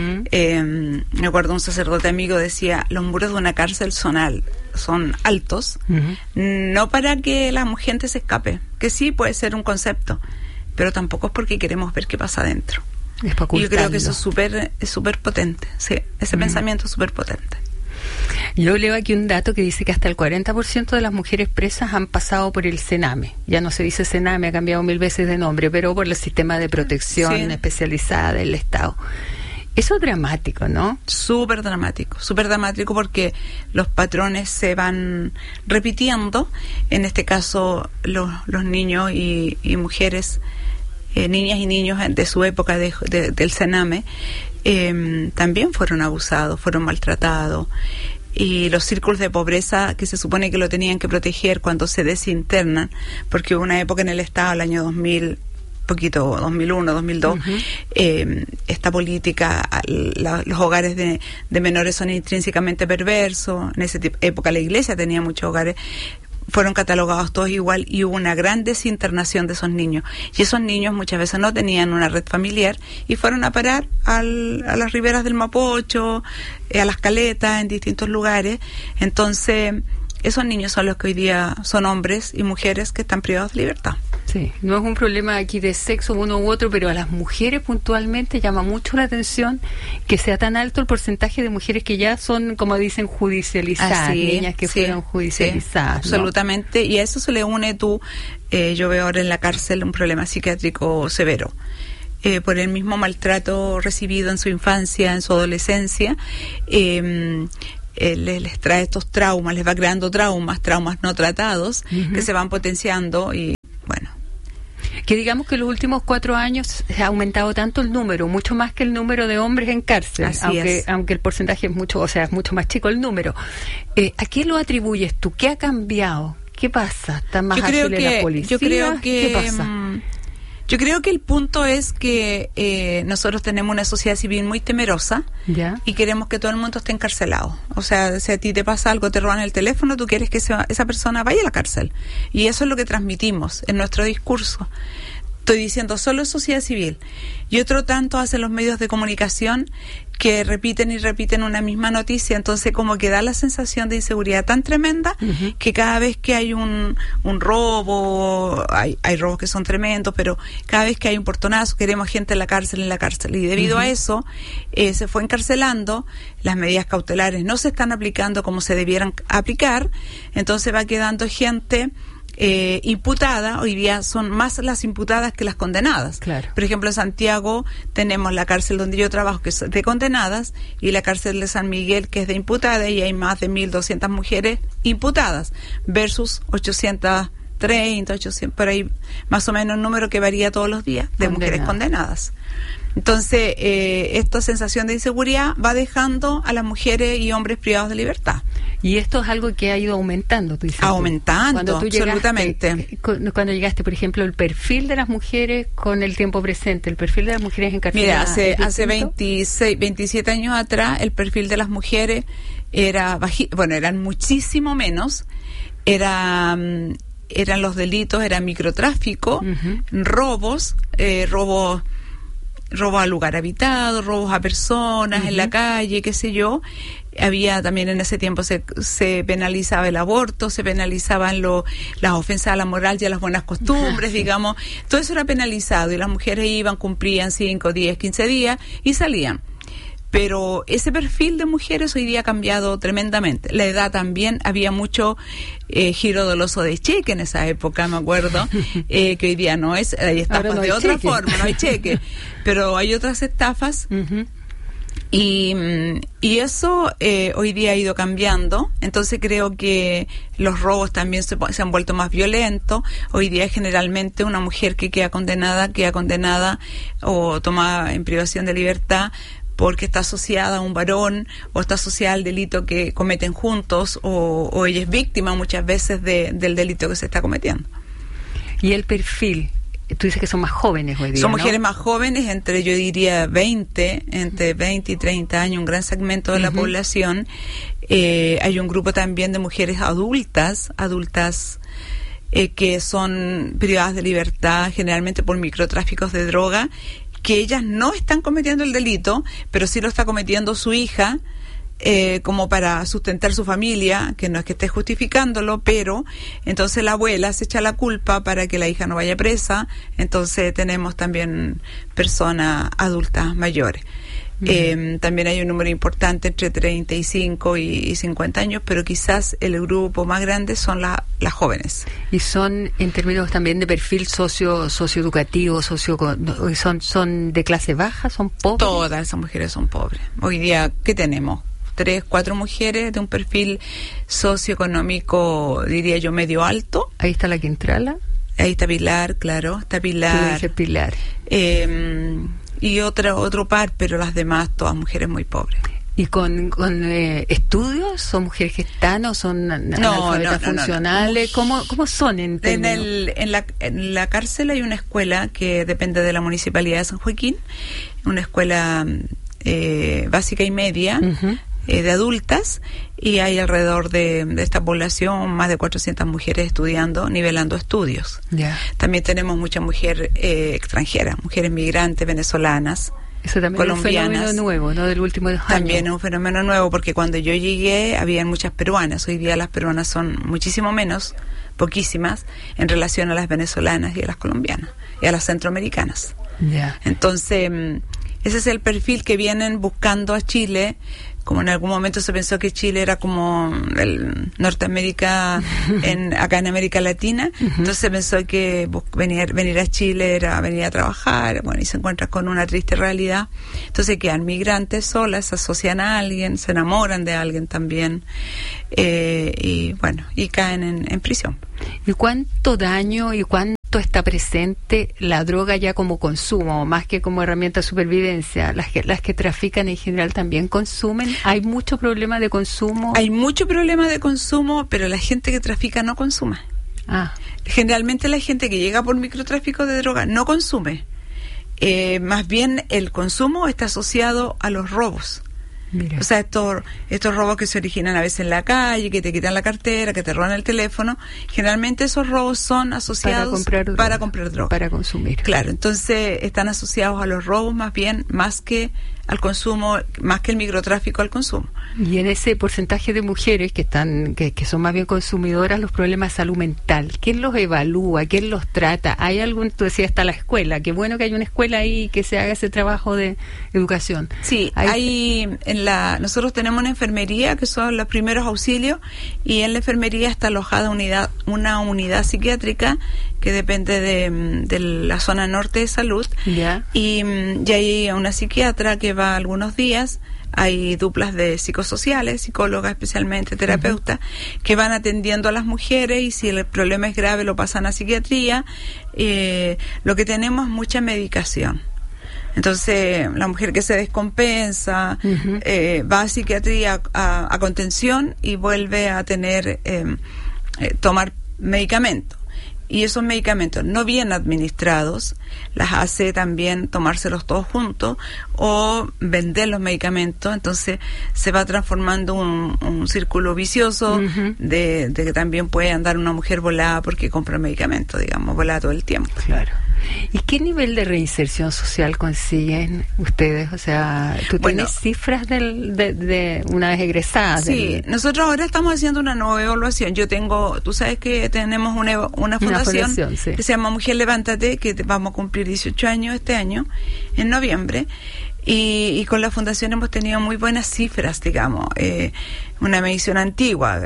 Me acuerdo un sacerdote amigo decía, los muros de una cárcel son altos, no para que la gente se escape, que sí puede ser un concepto, pero tampoco es porque queremos ver qué pasa adentro. Y yo creo que eso es súper potente, sí, ese pensamiento es súper potente. Yo leo aquí un dato que dice que hasta el 40% de las mujeres presas han pasado por el CENAME. Ya no se dice CENAME, ha cambiado 1000 veces de nombre, pero por el sistema de protección especializada del Estado. Eso es dramático, ¿no? Súper dramático porque los patrones se van repitiendo. En este caso, los niños y mujeres, niñas y niños de su época del CENAME, también fueron abusados, fueron maltratados. Y los círculos de pobreza, que se supone que lo tenían que proteger cuando se desinternan, porque hubo una época en el Estado, el año 2000, 2001, 2002, esta política, los hogares de menores son intrínsecamente perversos. En esa época la Iglesia tenía muchos hogares, fueron catalogados todos igual, y hubo una gran desinternación de esos niños, y esos niños muchas veces no tenían una red familiar y fueron a parar a las riberas del Mapocho, a las caletas, en distintos lugares. Entonces esos niños son los que hoy día son hombres y mujeres que están privados de libertad. Sí, no es un problema aquí de sexo uno u otro, pero a las mujeres puntualmente llama mucho la atención que sea tan alto el porcentaje de mujeres que ya son, como dicen, judicializadas, niñas que fueron judicializadas. Sí, absolutamente, y a eso se le une yo veo ahora en la cárcel un problema psiquiátrico severo. Por el mismo maltrato recibido en su infancia, en su adolescencia, les trae estos traumas, les va creando traumas no tratados, que se van potenciando y bueno. Que digamos que en los últimos 4 años se ha aumentado tanto el número, mucho más que el número de hombres en cárcel, aunque el porcentaje es mucho más chico el número. ¿A qué lo atribuyes tú? ¿Qué ha cambiado? ¿Qué pasa? ¿Está más ágil la policía? ¿Qué pasa? Yo creo que el punto es que nosotros tenemos una sociedad civil muy temerosa y queremos que todo el mundo esté encarcelado. O sea, si a ti te pasa algo, te roban el teléfono, tú quieres que esa persona vaya a la cárcel. Y eso es lo que transmitimos en nuestro discurso. Estoy diciendo solo sociedad civil. Y otro tanto hacen los medios de comunicación que repiten y repiten una misma noticia, entonces como que da la sensación de inseguridad tan tremenda que cada vez que hay un robo, hay robos que son tremendos, pero cada vez que hay un portonazo queremos gente en la cárcel, y debido a eso se fue encarcelando, las medidas cautelares no se están aplicando como se debieran aplicar, entonces va quedando gente imputada. Hoy día son más las imputadas que las condenadas. Claro. Por ejemplo, en Santiago tenemos la cárcel donde yo trabajo, que es de condenadas, y la cárcel de San Miguel, que es de imputadas, y hay más de 1.200 mujeres imputadas, versus 830, 800, por ahí más o menos un número que varía todos los días, de mujeres condenadas. Entonces, esta sensación de inseguridad va dejando a las mujeres y hombres privados de libertad. Y esto es algo que ha ido aumentando, tú dices. Aumentando, absolutamente. Cuando llegaste, por ejemplo, el perfil de las mujeres con el tiempo presente, el perfil de las mujeres encarceladas. Mira, hace 27 años atrás, el perfil de las mujeres era eran muchísimo menos. Eran los delitos, era microtráfico, robos a lugar habitado, robos a personas en la calle, qué sé yo. Había también en ese tiempo se penalizaba el aborto, se penalizaban las ofensas a la moral y a las buenas costumbres, digamos. Todo eso era penalizado y las mujeres iban, cumplían 5, 10, 15 días y salían. Pero ese perfil de mujeres hoy día ha cambiado tremendamente. La edad también, había mucho giro doloso de cheque en esa época, me acuerdo, que hoy día no es, hay estafas no hay de otra cheque. Forma, no hay cheque, pero hay otras estafas. Y eso hoy día ha ido cambiando, entonces creo que los robos también se han vuelto más violentos. Hoy día generalmente una mujer que queda condenada o tomada en privación de libertad porque está asociada a un varón o está asociada al delito que cometen juntos o ella es víctima muchas veces del delito que se está cometiendo. ¿Y el perfil? Tú dices que son más jóvenes hoy día, son mujeres más jóvenes, yo diría entre 20 y 30 años, un gran segmento de la población. Hay un grupo también de mujeres adultas que son privadas de libertad generalmente por microtráficos de droga, que ellas no están cometiendo el delito, pero sí lo está cometiendo su hija, como para sustentar su familia, que no es que esté justificándolo, pero entonces la abuela se echa la culpa para que la hija no vaya presa. Entonces tenemos también personas adultas mayores. También hay un número importante entre 35 y 50 años, pero quizás el grupo más grande son las jóvenes. Y son, en términos también de perfil socioeducativo, son de clase baja, son pobres. Todas esas mujeres son pobres. Hoy día, ¿qué tenemos? 3, 4 mujeres de un perfil socioeconómico, diría yo, medio alto. Ahí está la Quintrala. Ahí está Pilar, claro, está Pilar. Sí, Pilar. Y otro par, pero las demás todas mujeres muy pobres. ¿Y con estudios? ¿Son mujeres que están o son analfabetas funcionales? No. ¿Cómo son en la cárcel hay una escuela que depende de la Municipalidad de San Joaquín, una escuela básica y media, de adultas, y hay alrededor de esta población más de 400 mujeres estudiando, nivelando estudios. Yeah. También tenemos mucha mujer extranjera, mujeres migrantes venezolanas. Eso también colombianas. Es un fenómeno nuevo, ¿no? Del último 2 años. También es un fenómeno nuevo, porque cuando yo llegué había muchas peruanas. Hoy día las peruanas son muchísimo menos, poquísimas, en relación a las venezolanas y a las colombianas y a las centroamericanas. Ya. Entonces, ese es el perfil que vienen buscando a Chile. Como en algún momento se pensó que Chile era como el Norteamérica acá en América Latina, entonces se pensó que venir a Chile era venir a trabajar, bueno, y se encuentran con una triste realidad. Entonces quedan migrantes solas, se asocian a alguien, se enamoran de alguien también, y bueno, y caen en prisión. ¿Y cuánto daño y cuánto está presente la droga ya como consumo, más que como herramienta de supervivencia? Las que trafican en general también consumen. ¿Hay mucho problema de consumo? Hay mucho problema de consumo, pero la gente que trafica no consume. Generalmente la gente que llega por microtráfico de droga no consume. Más bien el consumo está asociado a los robos. Mira. O sea, estos robos que se originan a veces en la calle, que te quitan la cartera, que te roban el teléfono, generalmente esos robos son asociados para comprar droga. Para consumir. Claro, entonces están asociados a los robos más que al consumo, más que el microtráfico al consumo. Y en ese porcentaje de mujeres que son más bien consumidoras, los problemas de salud mental, ¿quién los evalúa? ¿Quién los trata? ¿Hay algún, tú decías, está la escuela? Qué bueno que hay una escuela ahí que se haga ese trabajo de educación. Sí, nosotros tenemos una enfermería que son los primeros auxilios, y en la enfermería está alojada una unidad psiquiátrica que depende de la zona norte de salud. ¿Ya? Y hay una psiquiatra que va algunos días. Hay duplas de psicosociales, psicólogas especialmente, terapeutas, que van atendiendo a las mujeres, y si el problema es grave lo pasan a psiquiatría. Lo que tenemos es mucha medicación. Entonces, la mujer que se descompensa va a psiquiatría a contención y vuelve a tener tomar medicamentos. Y esos medicamentos no bien administrados las hace también tomárselos todos juntos o vender los medicamentos. Entonces se va transformando un círculo vicioso de que también puede andar una mujer volada porque compra medicamentos, digamos, volada todo el tiempo. Claro. ¿Y qué nivel de reinserción social consiguen ustedes? O sea, ¿tú tienes cifras de una vez egresadas? Sí, nosotros ahora estamos haciendo una nueva evaluación. Tú sabes que tenemos una fundación sí, que se llama Mujer Levántate, que vamos a cumplir 18 años este año, en noviembre. Y con la fundación hemos tenido muy buenas cifras, digamos. Una medición antigua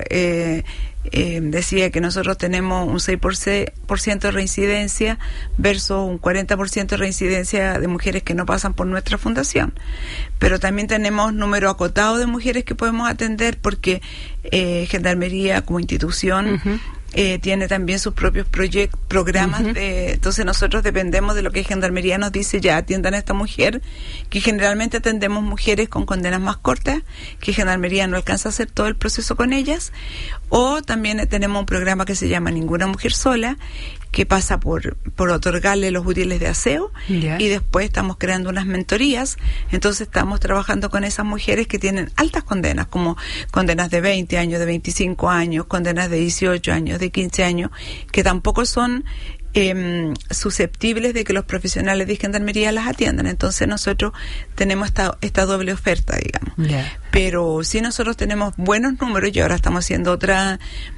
decía que nosotros tenemos un 6% de reincidencia versus un 40% de reincidencia de mujeres que no pasan por nuestra fundación. Pero también tenemos número acotado de mujeres que podemos atender, porque Gendarmería como institución tiene también sus propios programas. Entonces nosotros dependemos de lo que Gendarmería nos dice: ya atiendan a esta mujer, que generalmente atendemos mujeres con condenas más cortas, que Gendarmería no alcanza a hacer todo el proceso con ellas. O también tenemos un programa que se llama Ninguna Mujer Sola, que pasa por otorgarle los útiles de aseo, y después estamos creando unas mentorías. Entonces estamos trabajando con esas mujeres que tienen altas condenas, como condenas de 20 años, de 25 años, condenas de 18 años, de 15 años, que tampoco son susceptibles de que los profesionales de Gendarmería las atiendan. Entonces nosotros tenemos esta doble oferta, digamos. Pero sí, nosotros tenemos buenos números, y ahora estamos haciendo otra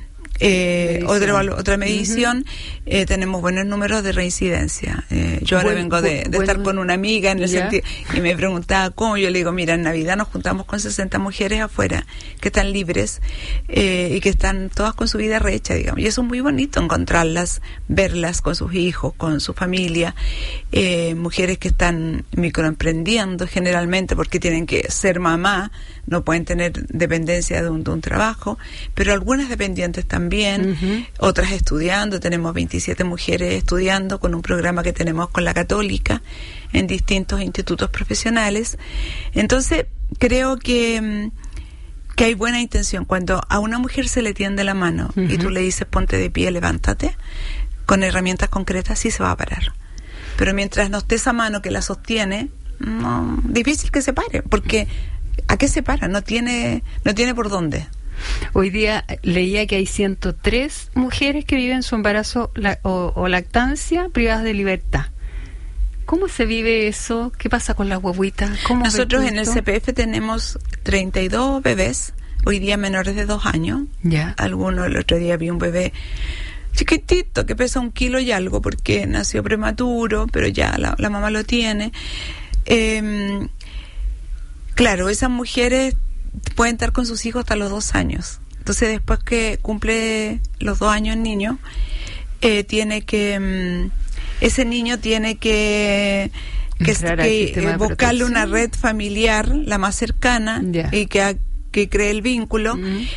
medición. Tenemos buenos números de reincidencia. Yo ahora vengo de estar con una amiga en el sentido, y me preguntaba cómo. Yo le digo: mira, en Navidad nos juntamos con 60 mujeres afuera que están libres, y que están todas con su vida rehecha, digamos, y eso es muy bonito, encontrarlas, verlas con sus hijos, con su familia. Mujeres que están microemprendiendo generalmente porque tienen que ser mamá, no pueden tener dependencia de un trabajo, pero algunas dependientes también, otras estudiando. Tenemos 27 mujeres estudiando con un programa que tenemos con la Católica en distintos institutos profesionales. Entonces creo que hay buena intención. Cuando a una mujer se le tiende la mano y tú le dices: ponte de pie, levántate, con herramientas concretas, sí se va a parar. Pero mientras no esté esa mano que la sostiene, difícil que se pare, porque ¿a qué se para? No tiene por dónde. Hoy día leía que hay 103 mujeres que viven su embarazo o lactancia privadas de libertad. ¿Cómo se vive eso? ¿Qué pasa con las guaguitas? Nosotros en el CPF tenemos 32 bebés, hoy día menores de 2 años. Ya. Algunos, el otro día vi un bebé chiquitito que pesa 1 kilo y algo porque nació prematuro, pero ya la mamá lo tiene. Claro, esas mujeres pueden estar con sus hijos hasta los 2 años. Entonces, después que cumple los 2 años el niño, ese niño tiene que buscarle una red familiar, la más cercana, y que cree el vínculo.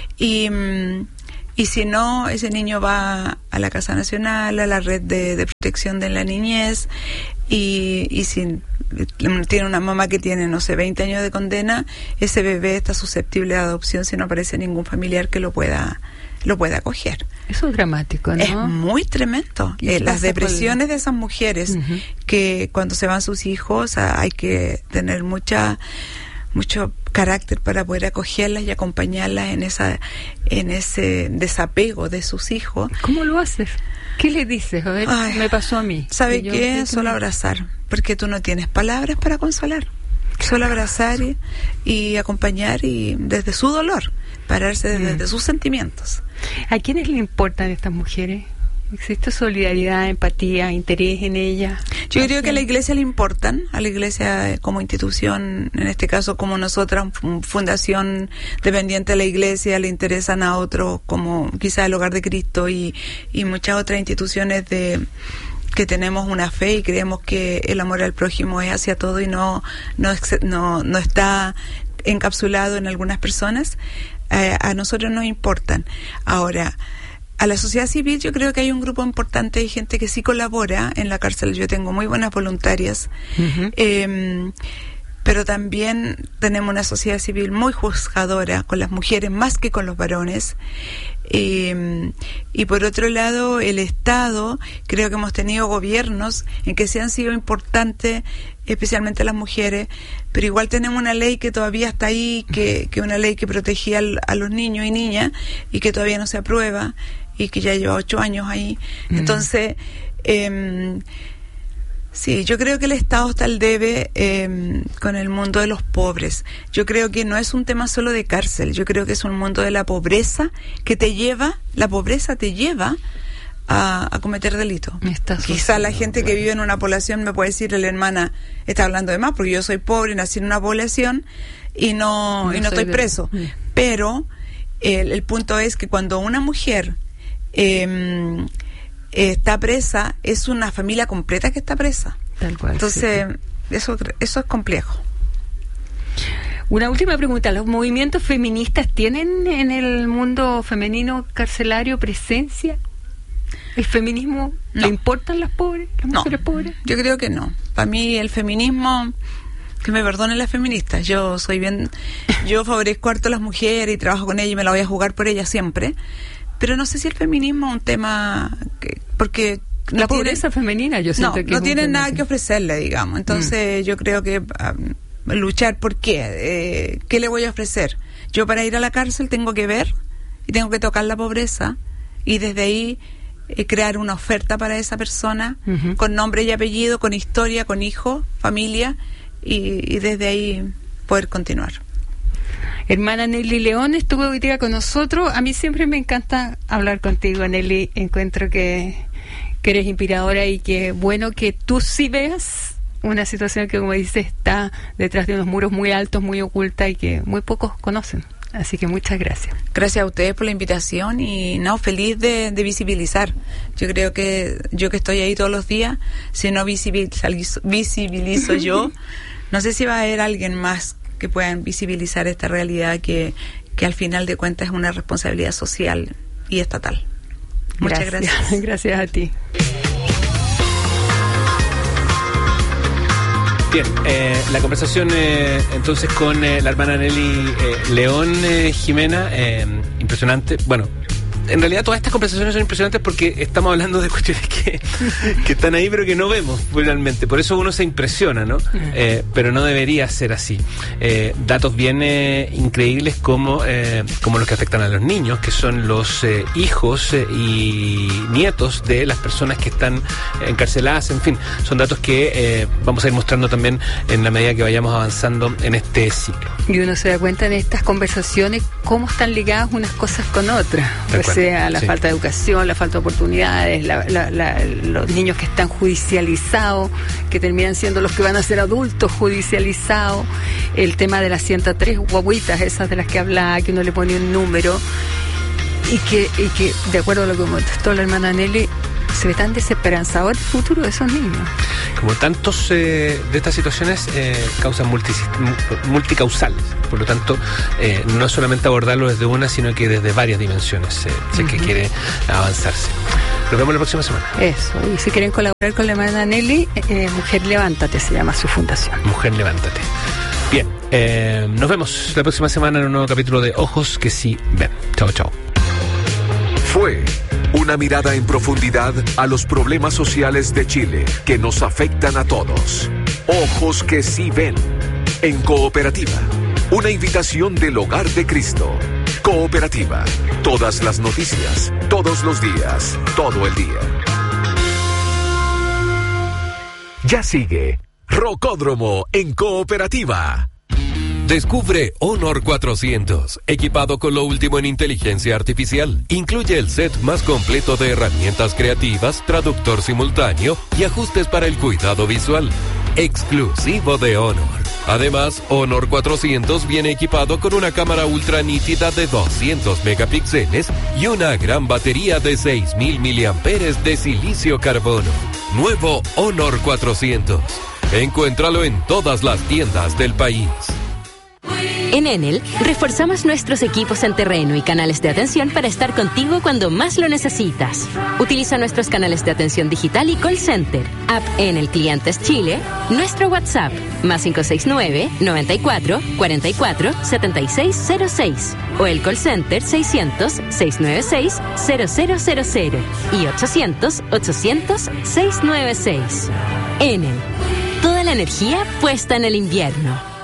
Y si no, ese niño va a la Casa Nacional, a la red de protección de la niñez, y si tiene una mamá que tiene, no sé, 20 años de condena, ese bebé está susceptible de adopción si no aparece ningún familiar que lo pueda acoger. Eso es dramático, ¿no? Es muy tremendo. Las depresiones de esas mujeres, que cuando se van sus hijos, hay que tener mucho carácter para poder acogerlas y acompañarlas en ese desapego de sus hijos. ¿Cómo lo haces? ¿Qué le dices? A ver, me pasó a mí. ¿Sabe qué? Solo abrazar, porque tú no tienes palabras para consolar. Solo abrazar y acompañar, y desde su dolor, pararse desde sus sentimientos. ¿A quiénes le importan estas mujeres? ¿Existe solidaridad, empatía, interés en ellas? Yo creo que a la Iglesia le importan, a la Iglesia como institución, en este caso como nosotras, fundación dependiente de la Iglesia, le interesan a otros, como quizás el Hogar de Cristo y muchas otras instituciones que tenemos una fe y creemos que el amor al prójimo es hacia todo y no está encapsulado en algunas personas. A nosotros nos importan. Ahora, a la sociedad civil yo creo que hay un grupo importante de gente que sí colabora en la cárcel. Yo tengo muy buenas voluntarias, pero también tenemos una sociedad civil muy juzgadora con las mujeres más que con los varones. Y por otro lado, el Estado, creo que hemos tenido gobiernos en que sí han sido importantes, especialmente las mujeres, pero igual tenemos una ley que todavía está ahí, que una ley que protegía a los niños y niñas y que todavía no se aprueba y que ya lleva 8 años ahí. Entonces, sí, yo creo que el Estado está al debe con el mundo de los pobres. Yo creo que no es un tema solo de cárcel, yo creo que es un mundo de la pobreza la pobreza te lleva a cometer delito. Quizá la gente que vive en una población me puede decir, la hermana está hablando de más, porque yo soy pobre, nací en una población y no estoy preso. Pero el punto es que cuando una mujer está presa, es una familia completa que está presa. Tal cual. Entonces, eso es complejo. Una última pregunta. ¿Los movimientos feministas tienen en el mundo femenino carcelario presencia? ¿El feminismo le importan las mujeres pobres? Yo creo que no. Para mí el feminismo, que me perdonen las feministas, yo favorezco harto a las mujeres y trabajo con ellas y me la voy a jugar por ellas siempre. Pero no sé si el feminismo es un tema porque la pobreza femenina, yo siento que no tienen nada que ofrecerle, digamos. Entonces yo creo que luchar, ¿por qué? ¿Qué le voy a ofrecer? Yo para ir a la cárcel tengo que ver y tengo que tocar la pobreza y desde ahí crear una oferta para esa persona con nombre y apellido, con historia, con hijo, familia y desde ahí poder continuar. Hermana Nelly León estuvo hoy día con nosotros. A mí siempre me encanta hablar contigo, Nelly. Encuentro que eres inspiradora y que bueno que tú sí veas una situación que, como dices, está detrás de unos muros muy altos, muy oculta y que muy pocos conocen. Así que muchas gracias. Gracias a ustedes por la invitación y feliz de visibilizar. Yo creo que yo que estoy ahí todos los días, si no visibilizo yo, no sé si va a haber alguien más que puedan visibilizar esta realidad que al final de cuentas es una responsabilidad social y estatal. Muchas gracias. Gracias a ti. Bien, la conversación entonces con la hermana Nelly León, Jimena, impresionante. Bueno, en realidad todas estas conversaciones son impresionantes porque estamos hablando de cuestiones que están ahí pero que no vemos finalmente. Por eso uno se impresiona, ¿no? Pero no debería ser así. Datos bien increíbles como los que afectan a los niños, que son los hijos y nietos de las personas que están encarceladas. En fin, son datos que vamos a ir mostrando también en la medida que vayamos avanzando en este ciclo. Y uno se da cuenta en estas conversaciones cómo están ligadas unas cosas con otras. O sea, la falta de educación, la falta de oportunidades, los niños que están judicializados, que terminan siendo los que van a ser adultos judicializados, el tema de las 103 guaguitas, esas de las que hablaba, que uno le pone un número, y que de acuerdo a lo que contestó la hermana Nelly, se ve tan desesperanzador el futuro de esos niños. Como tantos de estas situaciones causan multicausales, por lo tanto no es solamente abordarlo desde una, sino que desde varias dimensiones sé que quiere avanzarse. Nos vemos la próxima semana. Eso, y si quieren colaborar con la hermana Nelly, Mujer Levántate se llama su fundación. Mujer Levántate. Bien, nos vemos la próxima semana en un nuevo capítulo de Ojos que sí ven. Chao, chao. Fue una mirada en profundidad a los problemas sociales de Chile que nos afectan a todos. Ojos que sí ven. En Cooperativa. Una invitación del Hogar de Cristo. Cooperativa. Todas las noticias, todos los días, todo el día. Ya sigue Rocódromo en Cooperativa. Descubre Honor 400, equipado con lo último en inteligencia artificial. Incluye el set más completo de herramientas creativas, traductor simultáneo y ajustes para el cuidado visual. Exclusivo de Honor. Además, Honor 400 viene equipado con una cámara ultra nítida de 200 megapíxeles y una gran batería de 6.000 miliamperes de silicio carbono. Nuevo Honor 400. Encuéntralo en todas las tiendas del país. En Enel, reforzamos nuestros equipos en terreno y canales de atención para estar contigo cuando más lo necesitas. Utiliza nuestros canales de atención digital y call center, app Enel Clientes Chile, nuestro WhatsApp, +569 94 44 7606, o el call center 600 696 0000 y 800 800 696. Enel, toda la energía puesta en el invierno.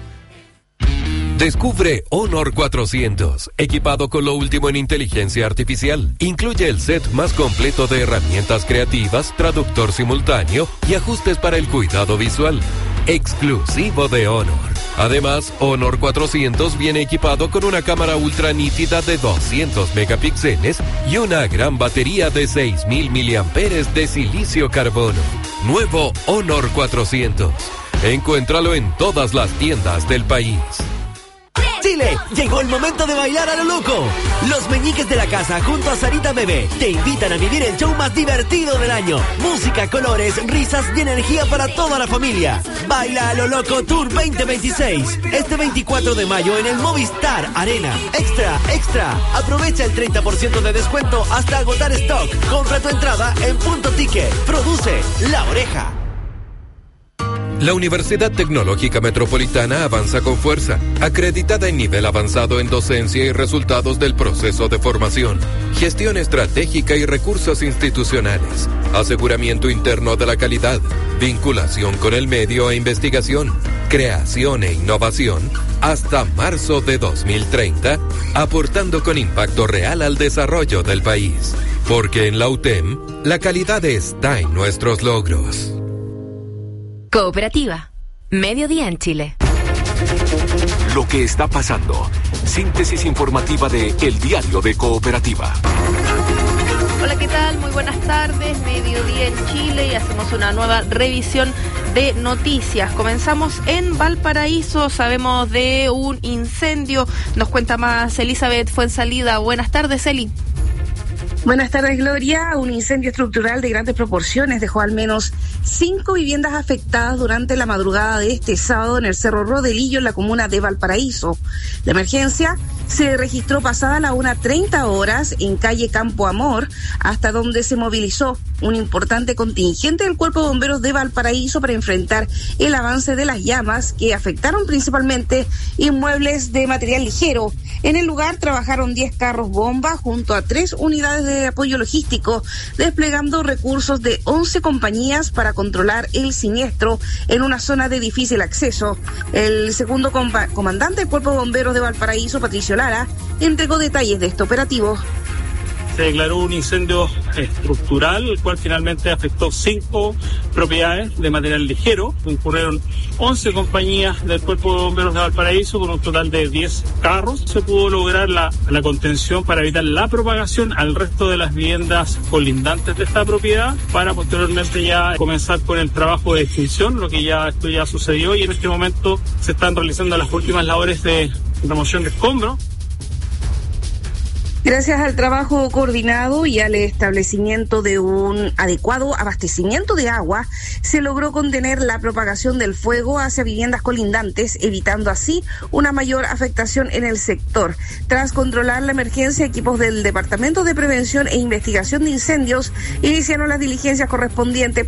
Descubre Honor 400, equipado con lo último en inteligencia artificial. Incluye el set más completo de herramientas creativas, traductor simultáneo y ajustes para el cuidado visual. Exclusivo de Honor. Además, Honor 400 viene equipado con una cámara ultra nítida de 200 megapíxeles y una gran batería de 6.000 miliamperes de silicio carbono. Nuevo Honor 400. Encuéntralo en todas las tiendas del país. Chile, llegó el momento de bailar a lo loco. Los Meñiques de la Casa junto a Sarita Bebé te invitan a vivir el show más divertido del año. Música, colores, risas y energía para toda la familia. Baila a lo loco Tour 2026. Este 24 de mayo en el Movistar Arena. Extra. Aprovecha el 30% de descuento hasta agotar stock. Compra tu entrada en Punto Ticket. Produce La Oreja. La Universidad Tecnológica Metropolitana avanza con fuerza, acreditada en nivel avanzado en docencia y resultados del proceso de formación, gestión estratégica y recursos institucionales, aseguramiento interno de la calidad, vinculación con el medio e investigación, creación e innovación, hasta marzo de 2030, aportando con impacto real al desarrollo del país. Porque en la UTEM, la calidad está en nuestros logros. Cooperativa. Mediodía en Chile. Lo que está pasando. Síntesis informativa de El Diario de Cooperativa. Hola, ¿qué tal? Muy buenas tardes. Mediodía en Chile y hacemos una nueva revisión de noticias. Comenzamos en Valparaíso. Sabemos de un incendio. Nos cuenta más Elizabeth Fuensalida. Buenas tardes, Eli. Buenas tardes, Gloria. Un incendio estructural de grandes proporciones dejó al menos 5 viviendas afectadas durante la madrugada de este sábado en el Cerro Rodelillo, en la comuna de Valparaíso. La emergencia se registró pasada las 1:30 en calle Campo Amor, hasta donde se movilizó un importante contingente del Cuerpo de Bomberos de Valparaíso para enfrentar el avance de las llamas que afectaron principalmente inmuebles de material ligero. En el lugar trabajaron 10 carros bomba junto a 3 unidades de apoyo logístico, desplegando recursos de 11 compañías para controlar el siniestro en una zona de difícil acceso. El segundo comandante del Cuerpo de Bomberos de Valparaíso, Patricio Lara, entregó detalles de este operativo. Se declaró un incendio estructural, el cual finalmente afectó 5 propiedades de material ligero. Concurrieron 11 compañías del Cuerpo de Bomberos de Valparaíso con un total de 10 carros. Se pudo lograr la contención para evitar la propagación al resto de las viviendas colindantes de esta propiedad, para posteriormente ya comenzar con el trabajo de extinción, esto ya sucedió, y en este momento se están realizando las últimas labores de remoción de escombros. Gracias al trabajo coordinado y al establecimiento de un adecuado abastecimiento de agua, se logró contener la propagación del fuego hacia viviendas colindantes, evitando así una mayor afectación en el sector. Tras controlar la emergencia, equipos del Departamento de Prevención e Investigación de Incendios iniciaron las diligencias correspondientes